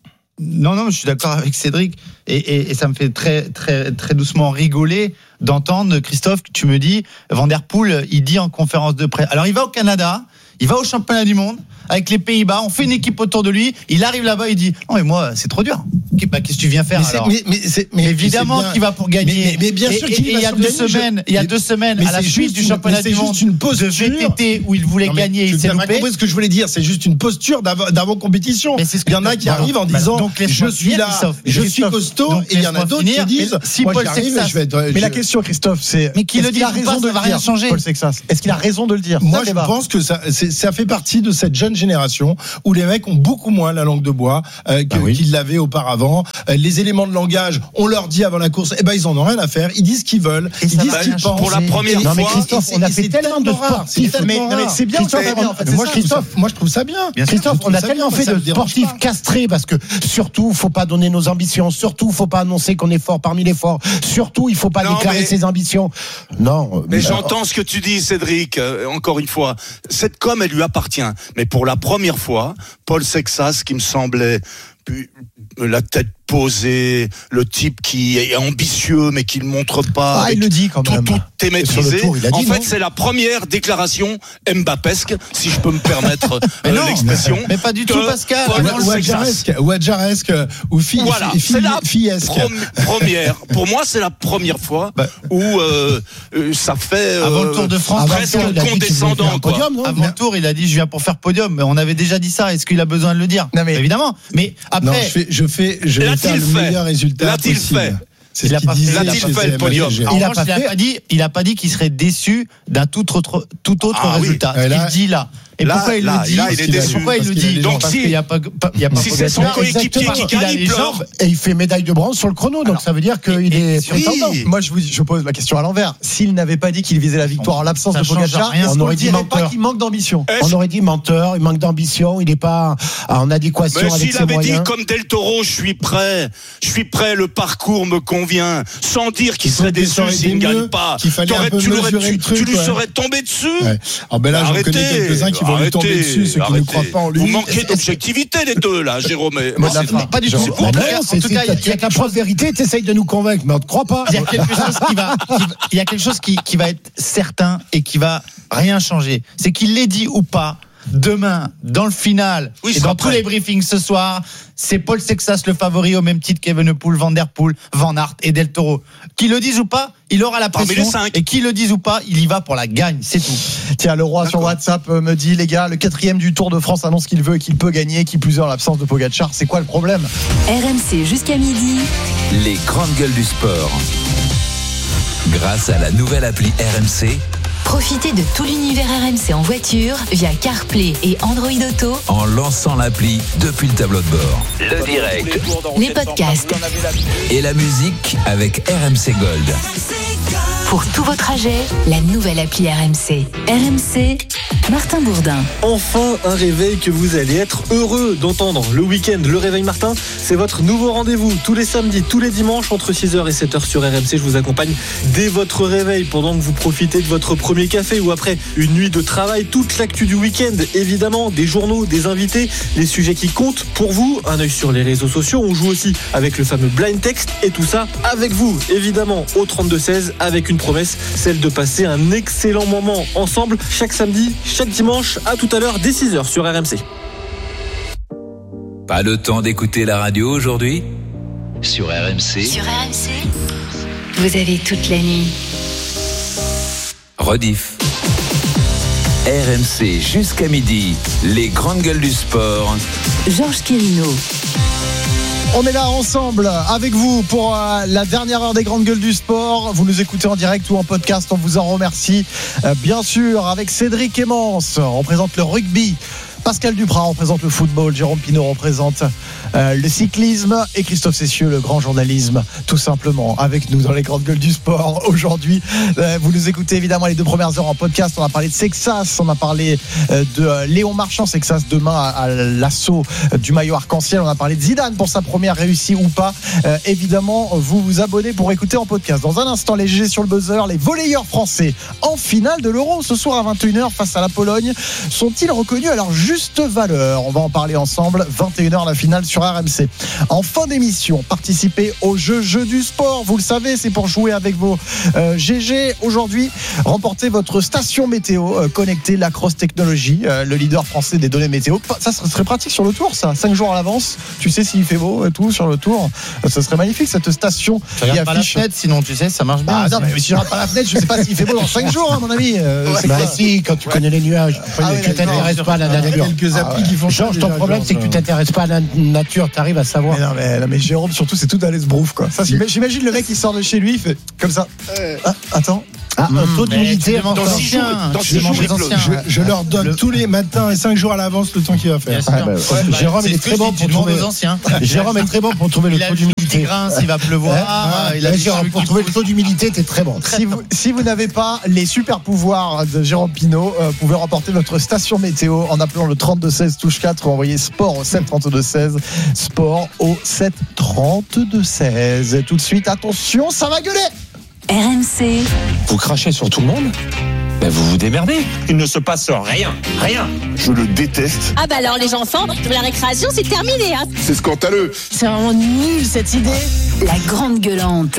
Non, non, je suis d'accord avec Cédric et, et, et ça me fait très, très, très doucement rigoler d'entendre, Christophe, que tu me dis, Van Der Poel, il dit en conférence de presse. Alors, il va au Canada, il va au championnat du monde avec les Pays-Bas, on fait une équipe autour de lui, il arrive là-bas, il dit non mais moi c'est trop dur. Bah, qu'est-ce que tu viens faire mais alors mais, mais, c'est, mais évidemment qu'il va pour gagner. Mais, mais, mais bien sûr et, qu'il et, va il y a deux semaines, je... il y a deux semaines à la suite du championnat du monde une posture de V T T où il voulait non, gagner, il s'est loupé. Tu as compris ce que je voulais dire, c'est juste une posture d'avant, d'avant compétition. Mais c'est ce il y en a qui arrivent en disant je suis là, je suis costaud, et il y en a d'autres qui disent si Paul Sexas. Mais la question, Christophe, c'est mais qui le dit, a raison de rien changer. Paul Sexas, est-ce qu'il a raison de le dire? Moi, je pense que ça, ça fait partie de cette jeune génération où les mecs ont beaucoup moins la langue de bois euh, que, ah oui. qu'ils l'avaient auparavant. Euh, les éléments de langage, on leur dit avant la course, eh ben ils en ont rien à faire. Ils disent ce qu'ils veulent, et ils disent ce qu'ils pensent. Pour la première non, fois, mais Christophe, on a fait tellement de sportifs. Mais, non, mais c'est bien. Christophe, bien, en fait, moi, je Christophe, ça. moi je trouve ça bien. bien Christophe, on a tellement fait de sportifs castrés parce que surtout, faut pas donner nos ambitions. Surtout, faut pas annoncer qu'on est fort parmi les forts. Surtout, il faut pas non, déclarer mais... ses ambitions. Non. Mais, mais j'entends euh... ce que tu dis, Cédric. Euh, encore une fois, cette com, elle lui appartient. Mais pour la première fois, Paul Sexas, qui me semblait la tête posée, le type qui est ambitieux mais qui ne montre pas. Ah, il le dit quand tout, même. Tout est maîtrisé. Tour, dit, en non fait, c'est la première déclaration Mbappesque, si je peux me permettre euh, non, l'expression. Mais pas du tout, Pascal. Ou Adjaresque, ou Adjaresque, ou fi, voilà, fi, fi, c'est la fiesque. Première. Pour moi, c'est la première fois bah, où euh, ça fait euh, avant le Tour de France, presque condescendant. Podium, non avant le Tour, il a dit je viens pour faire podium. Mais on avait déjà dit ça. Est-ce qu'il a besoin de le dire? Non, mais évidemment. Mais après, non, je fais, je fais, je vais faire le fait. meilleur résultat L'a-t-il possible. Fait C'est ce qu'il disait. L'a-t-il fait le podium? Il n'a pas, pas, pas dit qu'il serait déçu d'un tout autre, tout autre ah, résultat. Oui. Là, il dit là. Et là, pourquoi il là, le dit là, il est déçu. Pourquoi il le dit? Donc parce si, qu'il y a pas, il y a pas si c'est son coéquipier qui gagne, il pleure. Et il fait médaille de bronze sur le chrono, donc Alors, ça veut dire qu'il est prétendant. Oui. Moi, je vous, je pose la question à l'envers. S'il n'avait pas dit qu'il visait la victoire en l'absence ça de Pogacar, on aurait dit menteur. Pas qu'il manque d'ambition. On aurait dit menteur, il manque d'ambition, il n'est pas en adéquation mais avec ses moyens. S'il avait dit comme Del Toro, je suis prêt, je suis prêt, le parcours me convient, sans dire qu'il serait déçu s'il ne gagne pas, tu lui serais tombé dessus. Alors ben là, j'en connais quelques-uns qui vont lui tomber dessus. Ceux qui ne croient pas en lui. Vous manquez d'objectivité les deux là, Jérôme. Moi, pas, pas du tout. En tout cas, il y a qu'à preuve de vérité, tu essayes de nous convaincre, mais on ne te croit pas. Il y a quelque chose qui va, il y a quelque chose qui, qui va être certain et qui va rien changer. C'est qu'il l'ait dit ou pas. Demain, dans le final, oui, et dans tous les briefings ce soir, c'est Paul Sexas le favori au même titre qu'Evenepoel, Van Der Poel, Van Aert et Del Toro. Qui le disent ou pas, il aura la pression. Et qui le disent ou pas, il y va pour la gagne, c'est tout. Tiens, le roi D'accord. sur WhatsApp me dit, les gars, le quatrième du Tour de France annonce qu'il veut et qu'il peut gagner, qui plus est en l'absence de Pogacar. C'est quoi le problème? R M C jusqu'à midi. Les grandes gueules du sport. Grâce à la nouvelle appli R M C. Profitez de tout l'univers R M C en voiture via CarPlay et Android Auto en lançant l'appli depuis le tableau de bord. Le direct, les podcasts et la musique avec R M C Gold. Pour tous vos trajets, la nouvelle appli R M C. R M C, Martin Bourdin. Enfin, un réveil que vous allez être heureux d'entendre. Le week-end, le réveil Martin, c'est votre nouveau rendez-vous. Tous les samedis, tous les dimanches, entre six heures et sept heures sur R M C. Je vous accompagne dès votre réveil pendant que vous profitez de votre premier café ou après une nuit de travail. Toute l'actu du week-end, évidemment, des journaux, des invités, les sujets qui comptent pour vous. Un œil sur les réseaux sociaux. On joue aussi avec le fameux blind text et tout ça avec vous, évidemment, au trente-deux seize avec une promesse, celle de passer un excellent moment ensemble chaque samedi, chaque dimanche. À tout à l'heure dès six heures sur R M C. Pas le temps d'écouter la radio aujourd'hui? Sur R M C. Sur R M C, vous avez toute la nuit. Rediff. R M C jusqu'à midi, les grandes gueules du sport. Georges Quérino. On est là ensemble avec vous pour euh, la dernière heure des grandes gueules du sport. Vous nous écoutez en direct ou en podcast, on vous en remercie. Euh, bien sûr, avec Cédric Emmance, on représente le rugby. Pascal Duprat représente le football, Jérôme Pinault représente euh, le cyclisme et Christophe Cessieux le grand journalisme, tout simplement, avec nous dans les grandes gueules du sport aujourd'hui. Euh, vous nous écoutez évidemment les deux premières heures en podcast. On a parlé de Sexas, on a parlé euh, de euh, Léon Marchand, Sexas demain à, à l'assaut du maillot arc-en-ciel. On a parlé de Zidane pour sa première réussite ou pas. Euh, évidemment, vous vous abonnez pour écouter en podcast. Dans un instant, les G G sur le buzzer, les volleyeurs français en finale de l'Euro ce soir à vingt et une heures face à la Pologne. Sont-ils reconnus à leur juste valeur? On va en parler ensemble. vingt et une heures la finale sur R M C. En fin d'émission, participez au jeu jeu du sport. Vous le savez, c'est pour jouer avec vos euh, G G. Aujourd'hui, remportez votre station météo euh, connectée Lacrosse Technologies, euh, le leader français des données météo. Ça serait pratique sur le tour, ça. Cinq jours à l'avance. Tu sais s'il fait beau et tout sur le tour. Ça serait magnifique cette station. Tu regardes pas la fenêtre, sinon tu sais, ça marche bien. Ah non, mais si je regarde pas la fenêtre, je sais pas s'il fait beau dans cinq jours, hein, mon ami. Euh, ouais, bah si, quand tu ouais. connais les nuages, ah tu ouais, t'intéresses pas à la nature. Quelques applis ah ouais. qui font Georges, ton problème, c'est que tu t'intéresses pas à la nature, tu arrives à savoir. Mais non, mais, non, mais Jérôme, surtout, c'est tout à l'esbrouf, quoi. Ça, j'imagine le mec qui sort de chez lui, il fait comme ça. Ah, attends. Ah, un taux d'humidité dans Je, je leur donne le... tous les matins et cinq jours à l'avance le temps qu'il va faire. Ah, bah, ouais, bah, Jérôme est très bon pour trouver. Jérôme est très bon pour trouver le taux d'humidité. Il va pleuvoir. Il a Jérôme pour trouver le taux d'humidité, t'es très bon. Si vous si vous n'avez pas les super pouvoirs de Jérôme Pinault, vous pouvez remporter votre station météo en appelant le trente-deux seize touche quatre ou envoyer sport au sept trente-deux seize. Sport au sept trente-deux seize. Tout de suite, attention, ça va gueuler. R M C. Vous crachez sur tout le monde? Ben vous vous démerdez. Il ne se passe rien. Rien. Je le déteste. Ah bah alors les enfants, la récréation c'est terminé. Hein. C'est scandaleux. C'est vraiment nul cette idée. La grande gueulante.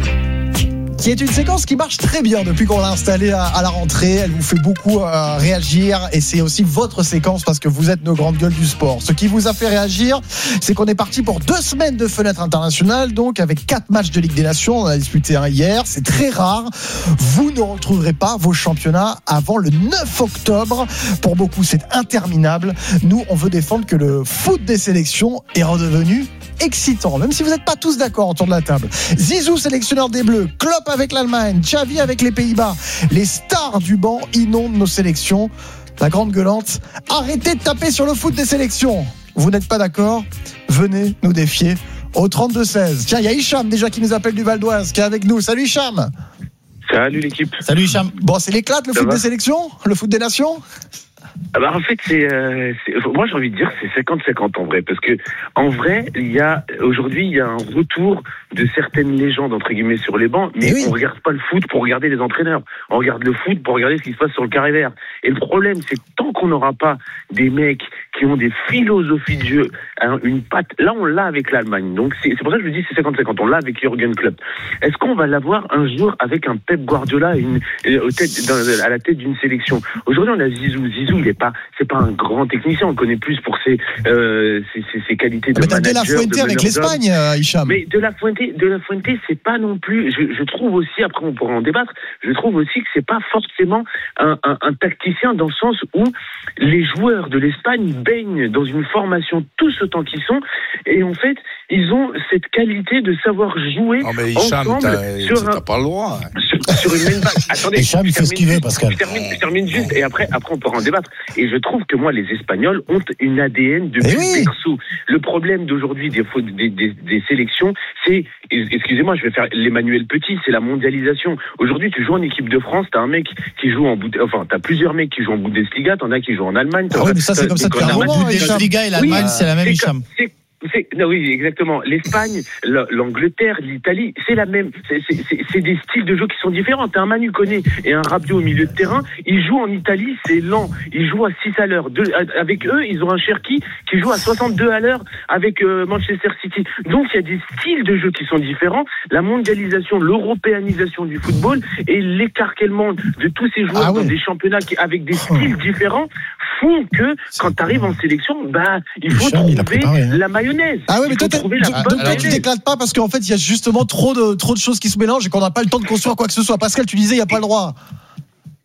Qui est une séquence qui marche très bien depuis qu'on l'a installée à, à la rentrée. Elle vous fait beaucoup euh, réagir et c'est aussi votre séquence parce que vous êtes nos grandes gueules du sport. Ce qui vous a fait réagir, c'est qu'on est parti pour deux semaines de fenêtre internationale, donc avec quatre matchs de Ligue des Nations. On en a disputé un hier, c'est très rare. Vous ne retrouverez pas vos championnats avant le neuf octobre. Pour beaucoup, c'est interminable. Nous, on veut défendre que le foot des sélections est redevenu excitant, même si vous n'êtes pas tous d'accord autour de la table. Zizou, sélectionneur des Bleus, Klopp avec l'Allemagne, Xavi avec les Pays-Bas. Les stars du banc inondent nos sélections. La grande gueulante, arrêtez de taper sur le foot des sélections. Vous n'êtes pas d'accord? Venez nous défier au trente-deux seize. Tiens, il y a Hicham déjà qui nous appelle du Val d'Oise, qui est avec nous. Salut Hicham. Salut l'équipe. Salut Hicham. Bon, c'est l'éclate le Ça foot va des sélections? Le foot des nations? Ah bah en fait, c'est, euh, c'est, moi j'ai envie de dire c'est cinquante cinquante en vrai, parce que en vrai, il y a aujourd'hui il y a un retour de certaines légendes entre guillemets sur les bancs, mais oui. on regarde pas le foot pour regarder les entraîneurs, on regarde le foot pour regarder ce qui se passe sur le carré vert. Et le problème, c'est que tant qu'on n'aura pas des mecs qui ont des philosophies de jeu, hein, une patte, là on l'a avec l'Allemagne, donc c'est, c'est pour ça que je dis c'est cinquante cinquante, on l'a avec Jürgen Klopp. Est-ce qu'on va l'avoir un jour avec un Pep Guardiola une, une, tête, à la tête d'une sélection? Aujourd'hui on a Zizou, Zizou il est pas, c'est pas un grand technicien, on le connaît plus pour ses, euh, ses, ses, ses qualités de mais manager. Mais t'as De La Fuente avec l'Espagne, Hicham. Mais De La Fuente, De La Fuente, c'est pas non plus. Je, je trouve aussi, après on pourra en débattre. Je trouve aussi que c'est pas forcément un, un, un tacticien dans le sens où les joueurs de l'Espagne baignent dans une formation tous autant qu'ils sont, et en fait ils ont cette qualité de savoir jouer non mais Hicham, ensemble t'as, sur t'as un, pas le droit. Sur, sur une même base. Attendez, Hicham, il fait ce qu'il veut, Pascal. Je termine, je termine juste, et après, après on pourra en débattre. Et je trouve que moi, les Espagnols ont une A D N de oui. perso. Le problème d'aujourd'hui des, des, des, des sélections, c'est, excusez-moi, je vais faire l'Emmanuel Petit, c'est la mondialisation. Aujourd'hui, tu joues en équipe de France, t'as un mec qui joue en Bundes- enfin, t'as plusieurs mecs qui jouent en Bundesliga, t'en as qui jouent en Allemagne. Ah oui, mais ça, c'est comme ça depuis un moment. La Bundesliga et l'Allemagne, oui, c'est la même, Hicham. C'est, non, oui, exactement. L'Espagne, l'Angleterre, l'Italie, c'est la même. C'est, c'est, c'est, c'est des styles de jeu qui sont différents. T'as un Manu Koné et un Rabiot au milieu de terrain. Ils jouent en Italie, c'est lent. Ils jouent à six à l'heure. De, avec eux, ils ont un Cherki qui joue à soixante-deux à l'heure avec euh, Manchester City. Donc, il y a des styles de jeu qui sont différents. La mondialisation, l'européanisation du football et l'écarquellement de tous ces joueurs ah ouais. dans des championnats qui, avec des styles oh. différents font que quand t'arrives en sélection, bah, il faut Michel, trouver préparé, hein. la mayonnaise. Ah oui, mais toi, toi tu t'éclates pas parce qu'en fait, il y a justement trop de, trop de choses qui se mélangent et qu'on n'a pas le temps de construire quoi que ce soit. Pascal, tu disais, il n'y a pas le droit.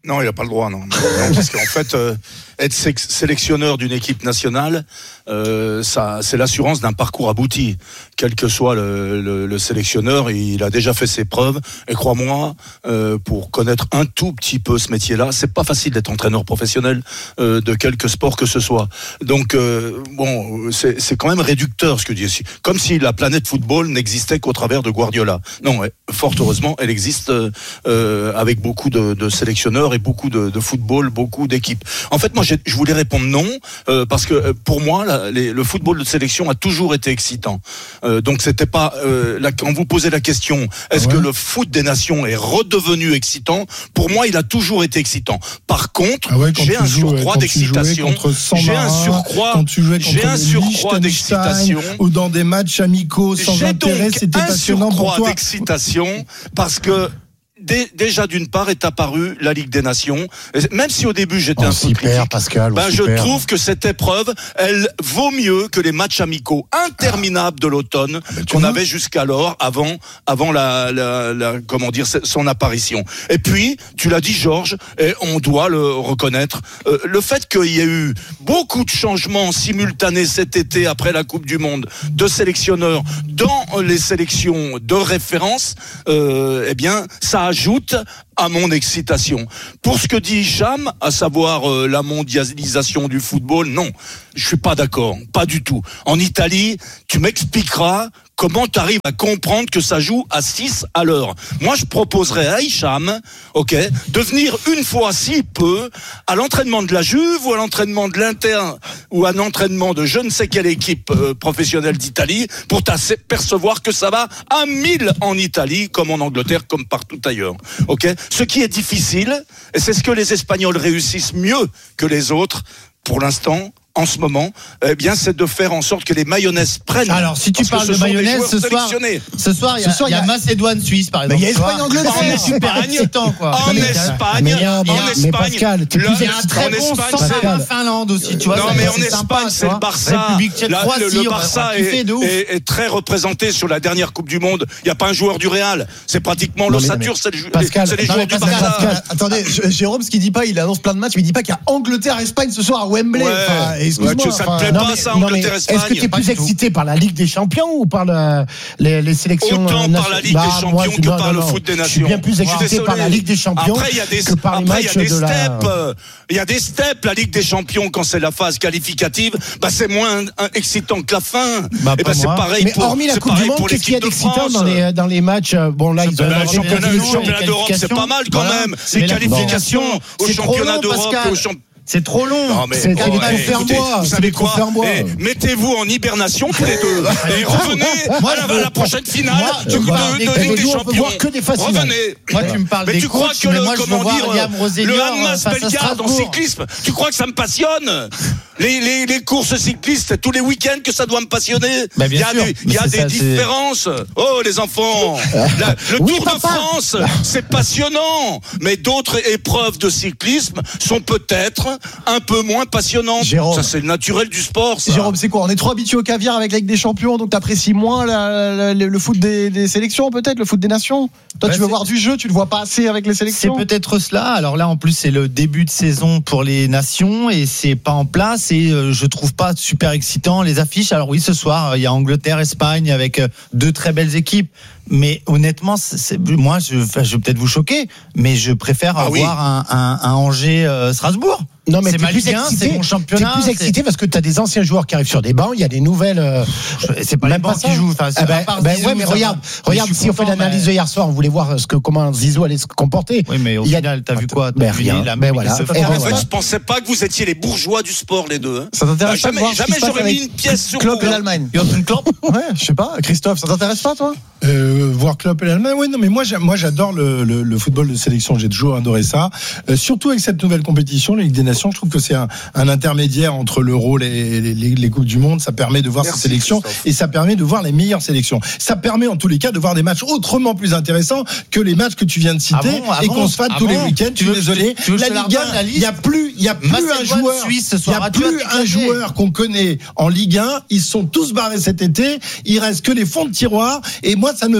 Non, il n'a pas le droit, non. non parce qu'en fait, euh, être sélectionneur d'une équipe nationale, euh, ça, c'est l'assurance d'un parcours abouti. Quel que soit le, le, le sélectionneur, il a déjà fait ses preuves. Et crois-moi, euh, pour connaître un tout petit peu ce métier-là, c'est pas facile d'être entraîneur professionnel euh, de quelque sport que ce soit. Donc, euh, bon, c'est, c'est quand même réducteur ce que je dis. Comme si la planète football n'existait qu'au travers de Guardiola. Non, fort heureusement, elle existe euh, avec beaucoup de, de sélectionneurs et beaucoup de, de football, beaucoup d'équipes. En fait, moi, j'ai, je voulais répondre non, euh, parce que pour moi, la, les, le football de sélection a toujours été excitant. Euh, donc, c'était pas euh, la, quand vous posez la question, est-ce ouais. que le foot des nations est redevenu excitant ? Pour moi, il a toujours été excitant. Par contre, ah ouais, j'ai un jouais, surcroît d'excitation. J'ai un surcroît, quand tu jouais contre j'ai un surcroît d'excitation. Ou dans des matchs amicaux sans j'ai intérêt, donc c'était un passionnant pour surcroît toi. d'excitation parce que Dé, déjà d'une part est apparue la Ligue des Nations. Même si au début j'étais on un peu critique, Pascal, ben je trouve que cette épreuve, elle vaut mieux que les matchs amicaux interminables de l'automne ah ben qu'on vois. avait jusqu'alors, avant, avant la, la, la, comment dire, son apparition. Et puis, tu l'as dit, Georges, et on doit le reconnaître, euh, le fait qu'il y ait eu beaucoup de changements simultanés cet été après la Coupe du Monde de sélectionneurs dans les sélections de référence, euh, eh bien, ça a ajoute à mon excitation. Pour ce que dit Hicham, à savoir euh, la mondialisation du football, non, je suis pas d'accord, pas du tout. En Italie, tu m'expliqueras comment tu arrives à comprendre que ça joue à six à l'heure. Moi, je proposerais à Hicham, ok, de venir une fois si peu à l'entraînement de la Juve ou à l'entraînement de l'Inter ou à l'entraînement de je ne sais quelle équipe euh, professionnelle d'Italie pour t'apercevoir que ça va à mille en Italie, comme en Angleterre, comme partout ailleurs. Ok. Ce qui est difficile, et c'est ce que les Espagnols réussissent mieux que les autres, pour l'instant, en ce moment, eh bien, c'est de faire en sorte que les mayonnaises prennent. Alors, si tu parles de mayonnaise, ce soir, ce soir, il y a, il y a Macédoine-Suisse, par exemple. Il y a Espagne-Angleterre. C'est super excitant, quoi. En Espagne, mais, en mais, Espagne. Mais Pascal, tu il y a un très bon centre en Finlande aussi, tu vois. Non, mais en Espagne, c'est le Barça. Le Barça est très représenté sur la dernière Coupe du Monde. Il n'y a pas un joueur du Real. C'est pratiquement l'ossature, c'est les joueurs du Barça. Attendez, Jérôme, ce qu'il dit pas, il annonce plein de matchs, mais il dit pas qu'il y a Angleterre-Espagne ce soir à Wembley. Ouais, tu, ça te plaît non, pas, mais, ça, Angleterre-Espagne. Est-ce que tu es plus excité par la Ligue des Champions ou par le, les, les sélections Autant par la Ligue bah, des Champions moi, que non, par non, le foot des Nations. Je suis bien plus excité par la Ligue des Champions après, y a des, que par les après, matchs y a des de steps, la... Il y a des steps, la Ligue des Champions, quand c'est la phase qualificative, bah, c'est moins excitant que la fin. Bah, et bah, c'est pareil mais pour, hormis la Coupe du Monde, qu'est-ce qu'il y a d'excitant dans les, dans les matchs? Bon, là, ils ont le championnat d'Europe, c'est pas mal quand même. Les qualifications au championnat d'Europe, au championnat. C'est trop long. Non, mais, c'est oh, des écoutez, fermois. Vous savez quoi eh, mettez-vous en hibernation tous les deux et revenez moi, à, la, à la prochaine finale moi, de, de, de, de Ligue des Champions. Que des revenez. Moi, tu me parles mais des tu crois coachs, que le, moi, comment dire, le Hanmas Bellegarde en cyclisme, cyclisme, tu crois que ça me passionne les, les, les courses cyclistes tous les week-ends que ça doit me passionner. Bah, il y a sûr, des, il y a des ça, différences. Oh les enfants, la, le oui, Tour papa. de France, c'est passionnant, mais d'autres épreuves de cyclisme sont peut-être un peu moins passionnantes. Jérôme. Ça c'est le naturel du sport. Ça. Jérôme, c'est quoi? On est trop habitué au caviar avec la Ligue des Champions, donc t'apprécies moins la, la, la, le foot des, des sélections, peut-être le foot des nations. Toi, bah, tu veux voir du jeu, tu le vois pas assez avec les sélections. C'est peut-être cela. Alors là, en plus, c'est le début de saison pour les nations et c'est pas en place et euh, je trouve pas super excitant les affiches. Alors oui, ce soir, il y a Angleterre, Espagne avec euh, deux très belles équipes. Mais honnêtement, c'est, c'est, moi, je, enfin, je vais peut-être vous choquer, mais je préfère ah, avoir oui. un, un, un Angers euh, Strasbourg. Non, mais c'est t'es plus bien, excité, c'est mon championnat. T'es plus excité c'est... parce que t'as des anciens joueurs qui arrivent sur des bancs, il y a des nouvelles. Euh, c'est pas les bancs qui jouent. Enfin, ah ben, ben Zizou, ouais, mais regarde, regarde. Si on fait l'analyse de hier soir, on voulait voir ce que comment Zizou allait se comporter. Oui, mais au il y a... final, t'as vu quoi? T'as ben, vu rien. La ben voilà. En fait, je pensais pas que vous étiez les bourgeois du sport, les deux. Ça t'intéresse pas? Jamais, jamais j'aurais mis une pièce sur Klopp et l'Allemagne. Jürgen Klopp. Ouais, je sais pas. Christophe, ça t'intéresse pas, toi? Euh, voir Klopp et l'Allemagne, oui, non, mais moi, moi, j'adore le, le, le football de sélection. J'ai toujours adoré ça. Euh, surtout avec cette nouvelle compétition, la Ligue des Nations, je trouve que c'est un, un intermédiaire entre l'Euro, les, les, les, les coupes du monde. Ça permet de voir Merci, ces sélections Christophe. Et ça permet de voir les meilleures sélections. Ça permet, en tous les cas, de voir des matchs autrement plus intéressants que les matchs que tu viens de citer ah bon, ah et bon, qu'on se fasse ah tous bon. les week-ends. Tu veux, désolé. Tu veux la Ligue un, il y a plus, il y a plus un joueur, il y a plus un joueur qu'on connaît en Ligue un. Ils sont tous barrés cet été. Il reste que les fonds de tiroir. Et moi, ça ne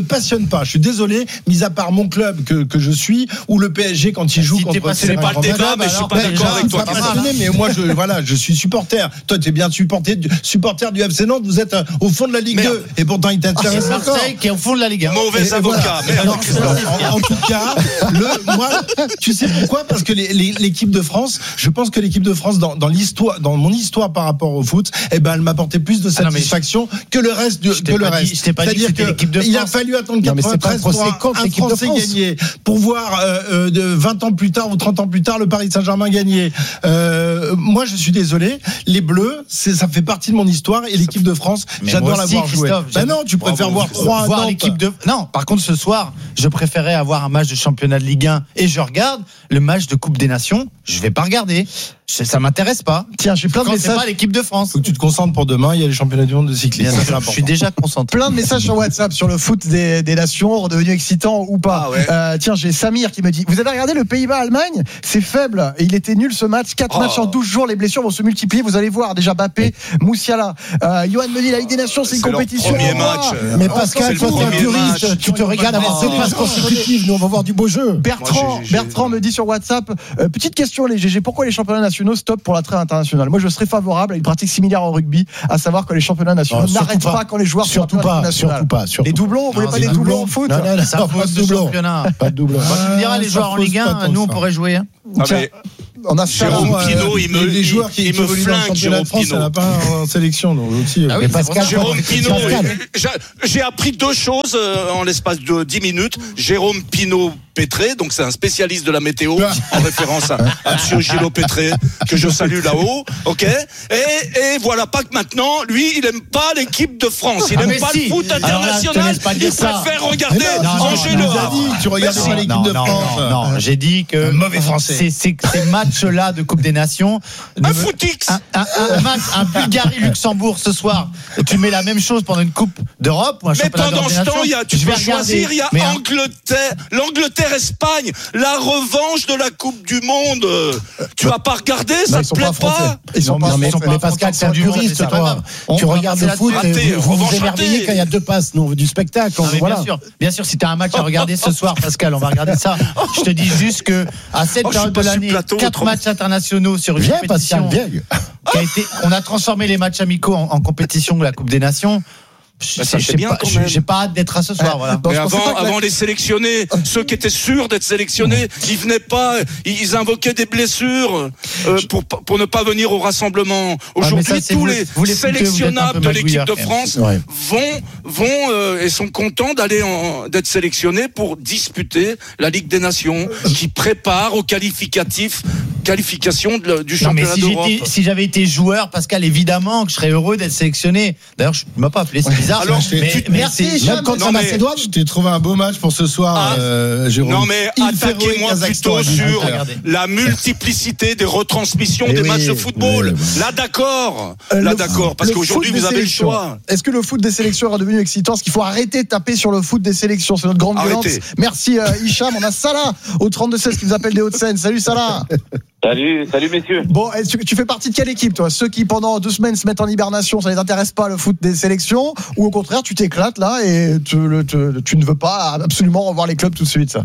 passionne pas. Je suis désolé, mis à part mon club que, que je suis, ou le P S G quand il joue si contre. C'est pas le débat, mais je suis pas d'accord avec toi. Je suis pas passionné, mais moi, je, voilà, je suis supporter. Toi, tu es bien supporter, supporter du F C Nantes. Vous êtes au fond de la Ligue Merde. deux, et pourtant il t'intéresse ah, encore. Marseille qui est au fond de la Ligue un. Mauvais avocat. Voilà. Non, en, en tout cas, le, moi, tu sais pourquoi? Parce que les, les, l'équipe de France, je pense que l'équipe de France, dans, dans l'histoire, dans mon histoire par rapport au foot, eh ben, elle m'apportait plus de satisfaction ah non, que le reste du, que le reste. Dit, je t'ai pas dit que c'était l'équipe de France. Il a fallu attendre quatre-vingt-treize pour un, un Français gagner, pour voir euh, euh, de vingt ans plus tard ou trente ans plus tard le Paris Saint-Germain gagner. Euh, moi, je suis désolé, les Bleus, c'est, ça fait partie de mon histoire et l'équipe de France, mais j'adore la voir jouer. Ben non, tu préfères voir trois voir l'équipe de. Non, par contre, ce soir, je préférais avoir un match de championnat de Ligue un et je regarde le match de Coupe des Nations. Je vais pas regarder. Ça m'intéresse pas. Tiens, j'ai plein de messages. C'est pas l'équipe de France. Faut que tu te concentres pour demain. Il y a les championnats du monde de cyclisme. Bien, je suis déjà concentré. Plein de messages sur WhatsApp sur le foot des, des nations, redevenu excitant ou pas. Ah ouais. euh, tiens, j'ai Samir qui me dit: vous avez regardé le Pays-Bas-Allemagne? C'est faible. Et il était nul ce match. quatre oh. matchs en douze jours. Les blessures vont se multiplier. Vous allez voir. Déjà Bappé, Moussiala. Euh, Johan me dit: la Ligue des Nations, c'est une c'est compétition. Premier match. Euh, mais Pascal, toi, t'es un puriste. Tu te regardes avoir deux passes consécutives. Nous, on va voir du beau jeu. Bertrand, Moi, Bertrand me dit sur WhatsApp: euh, petite question, les G G. Pourquoi les championnats nationaux stoppent pour la trêve internationale? Moi, je serais favorable à une pratique similaire au rugby, à savoir que les championnats nationaux oh, n'arrêtent pas. pas quand les joueurs surtout sont pas, surtout pas, surtout les doublons, vous voulez pas des doublons au foot? Non, non, non, ça pas de doublons. Pas de doublons. Moi, tu me diras, les joueurs en Ligue un, nous, on pourrait jouer. Hein. Ah, mais... On a Jérôme Pinault, il me, les joueurs qui, il qui me évoluent dans le championnat de France, il n'y en a pas en sélection. Donc aussi, ah oui, Pascal, Jérôme Pinault, j'ai appris deux choses en l'espace de dix minutes. Jérôme Pinault Pétré, donc c'est un spécialiste de la météo, en référence à, à monsieur Gilot Pétré, que je salue là-haut, ok. Et, et voilà, pas que maintenant, lui, il aime pas l'équipe de France, il aime ah, pas si. le foot international, là, il ça. préfère regarder Angers-Le Havre. Tu regardes pas l'équipe non, de non, France. Non, non, j'ai dit que un mauvais français. C'est, c'est, ces matchs-là de Coupe des Nations, un footix, un, un, un match, un Bulgarie-Luxembourg ce soir. Tu mets la même chose pendant une Coupe d'Europe ou un mais championnat pendant ce temps, il y a, tu peux choisir, il y a mais Angleterre, l'Angleterre-Espagne. La revanche de la Coupe du Monde. Tu vas pas regarder, ça te plaît pas? Ils sont pas, mais, mais Pascal, c'est un puriste, toi. Tu regardes le foot et vous vous émerveillez quand il y a deux passes. Nous, on veut du spectacle. Bien sûr, bien sûr, si tu as un match à regarder ce soir, Pascal, on va regarder ça. Je te dis juste que à cette période de l'année, quatre matchs internationaux sur une compétition qui a été, on a transformé les matchs amicaux en, en compétition de la Coupe des Nations. Bah, ça j'ai pas, j'ai pas hâte d'être à ce soir. Voilà. Mais avant, avant les sélectionnés, ceux qui étaient sûrs d'être sélectionnés, ils venaient pas, ils invoquaient des blessures euh, pour pour ne pas venir au rassemblement. Aujourd'hui, ah, ça, tous vous, les, vous les sélectionnables de l'équipe de France ouais. vont vont euh, et sont contents d'aller en, d'être sélectionnés pour disputer la Ligue des Nations, qui prépare au qualificatif. Qualification de, du championnat non, mais si d'Europe. J'étais, si j'avais été joueur, Pascal, évidemment que je serais heureux d'être sélectionné. D'ailleurs, je ne m'as pas appelé, c'est bizarre. Alors, mais, tu, mais merci. Même contre la Macédoine, je t'ai trouvé un beau match pour ce soir, ah, euh, Jérôme. Non, mais Il attaquez-moi plutôt sur la multiplicité des retransmissions et des oui, matchs de football. Oui, oui. Là, d'accord. Euh, Là, d'accord. Parce qu'aujourd'hui, vous avez le choix. Est-ce que le foot des sélections est redevenu excitant? Est-ce qu'il faut arrêter de taper sur le foot des sélections? C'est notre grande violence. Merci, euh, Hicham. On a Salah au trente-deux seize qui nous appelle des Hauts-de-Seine. Salut, Salah. Salut, salut messieurs. Bon, tu, tu fais partie de quelle équipe, toi? Ceux qui pendant deux semaines se mettent en hibernation, ça les intéresse pas le foot des sélections, ou au contraire tu t'éclates là et tu, le, tu, tu ne veux pas absolument revoir les clubs tout de suite, ça?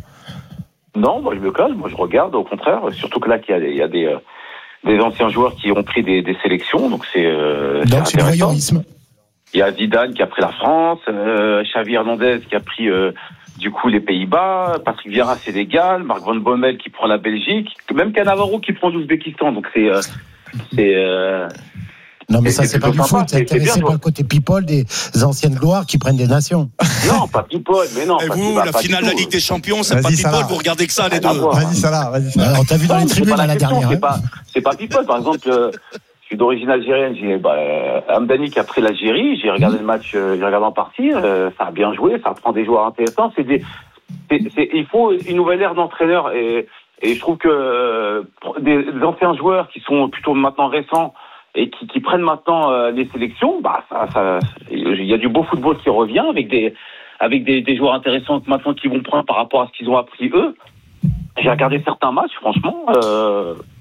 Non, moi je me calme, moi je regarde au contraire, surtout que là il y a des, il y a des, euh, des anciens joueurs qui ont pris des, des sélections, donc c'est euh, donc c'est, c'est du voyeurisme. Il y a Zidane qui a pris la France, euh, Xavi Hernandez qui a pris euh, du coup les Pays-Bas, Patrick Vieira Sénégal, Marc Van Bommel qui prend la Belgique, même Cannavaro qui prend l'Ouzbékistan. Donc c'est euh, c'est euh, non mais ça c'est, c'est pas du foot, c'est intéressé par le côté people des anciennes gloires qui prennent des nations. Non, pas people, mais non. Et vous, la finale de la Ligue des Champions, c'est pas people, vous regardez que ça les deux. Vas-y Salah, vas-y Salah. On t'a vu dans les tribunes à la dernière. C'est pas c'est pas people, par exemple. Je suis d'origine algérienne, j'ai bah, Hamdani qui a pris l'Algérie, j'ai regardé mmh. le match, euh, j'ai regardé en partie, euh, ça a bien joué, ça prend des joueurs intéressants. C'est des, c'est, c'est, il faut une nouvelle ère d'entraîneurs et, et je trouve que euh, des, des anciens joueurs qui sont plutôt maintenant récents et qui, qui prennent maintenant euh, les sélections, bah ça, ça, il y a du beau football qui revient avec des, avec des, des joueurs intéressants maintenant qui vont prendre par rapport à ce qu'ils ont appris eux. J'ai regardé certains matchs, franchement. Euh,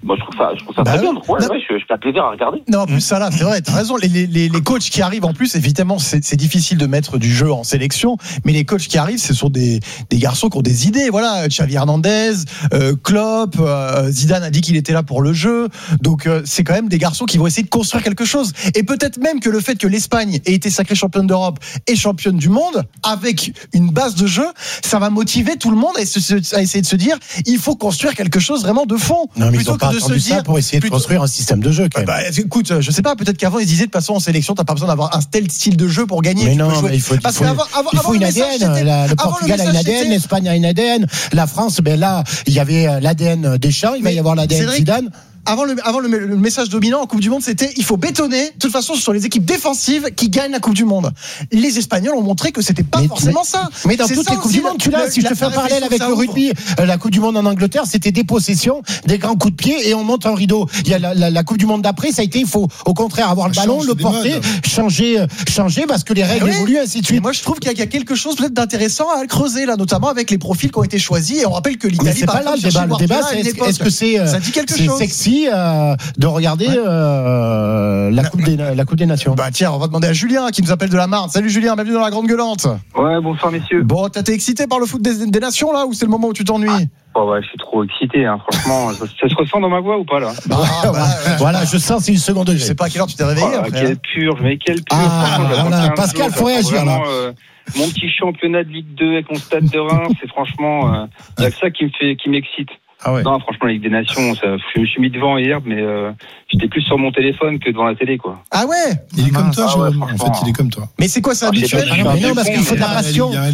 moi, je trouve ça, je trouve ça Bah très oui. bien. Ouais, Non. ouais, je, je perds plaisir à regarder. Non, en plus, ça là, c'est vrai, t'as raison. Les, les, les les coachs qui arrivent, en plus, évidemment, c'est, c'est difficile de mettre du jeu en sélection, mais les coachs qui arrivent, ce sont des, des garçons qui ont des idées. Voilà, Xavi Hernandez, euh, Klopp, euh, Zidane a dit qu'il était là pour le jeu. Donc, euh, c'est quand même des garçons qui vont essayer de construire quelque chose. Et peut-être même que le fait que l'Espagne ait été sacrée championne d'Europe et championne du monde, avec une base de jeu, ça va motiver tout le monde à, se, à essayer de se dire, il faut construire quelque chose vraiment de fond. Non, mais plutôt ils ont pas que de se attendu ça dire, pour essayer de plutôt- construire un système de jeu, quand même. bah, écoute, je sais pas, peut-être qu'avant ils disaient de toute façon en sélection, t'as pas besoin d'avoir un tel style de jeu pour gagner. Mais tu non, peux jouer. mais il faut, Parce il faut, qu'avant, avant, il faut avant une le A D message, N. c'était- La- le avant Portugal le a une message, A D N, c'était- l'Espagne a une A D N, la France, ben là, il y avait l'A D N Deschamps, il va y avoir l'A D N Cédric, Zidane. Avant le, avant le, le message dominant en Coupe du Monde, c'était il faut bétonner. De toute façon, ce sont les équipes défensives qui gagnent la Coupe du Monde. Les Espagnols ont montré que c'était pas Mais- forcément mais- ça. Mais dans C'est toutes ça les Coupes aussi, du Monde, tu l'as, le- si je la- te fais un la parallèle réflexion avec que le ça rugby, euh, la Coupe du Monde en Angleterre, c'était des possessions, des grands coups de pied et on monte un rideau. Il y a la, la, la Coupe du Monde d'après, ça a été, il faut au contraire avoir le Ça ballon, change le des porter, modes. changer, euh, changer parce que les règles Eh oui. évoluent, ainsi de Et suite. moi, je trouve qu'il y a- qu'il y a quelque chose peut-être d'intéressant à creuser là, notamment avec les profils qui ont été choisis. Et on rappelle que Mais l'Italie, c'est par pas là le exemple, débat. cherchait Le débat, Guardiola à c'est une est-ce, époque. est-ce que c'est, euh, Ça dit quelque c'est chose. sexy euh, de regarder euh, la, coupe des, la Coupe des Nations. Bah tiens, on va demander à Julien qui nous appelle de la Marne. Salut Julien, bienvenue dans la Grande Gueulante. Ouais, bonsoir messieurs. Bon, t'as été excité par le foot des, des nations là ou c'est le moment où tu t'ennuies? Oh ouais, je suis trop excité, hein, franchement. ça, ça se ressent dans ma voix ou pas là? Bah, bah, ouais. Voilà, je sens c'est une seconde degré. Je sais pas à quelle heure tu t'es réveillé Oh, après. quelle hein. purge, mais quelle purge. Ah, Franchement, j'attends voilà. quinze Pascal, jours, faut j'attends réagir, là. vraiment, euh, mon petit championnat de Ligue deux avec mon stade de Reims, c'est franchement, euh, il y a que ça qui me fait, qui m'excite. Ah ouais. Non, franchement, la Ligue des Nations, ça, je me suis mis devant hier, mais euh, j'étais plus sur mon téléphone que devant la télé, quoi. Ah ouais. Il est comme toi, Ah ouais, Jérôme. En franchement. fait, il est comme toi. Mais c'est quoi, c'est Ah, je sais habituel? pas, je suis mais un non, vieux parce con, qu'il faut de la mais- passion. Il y a un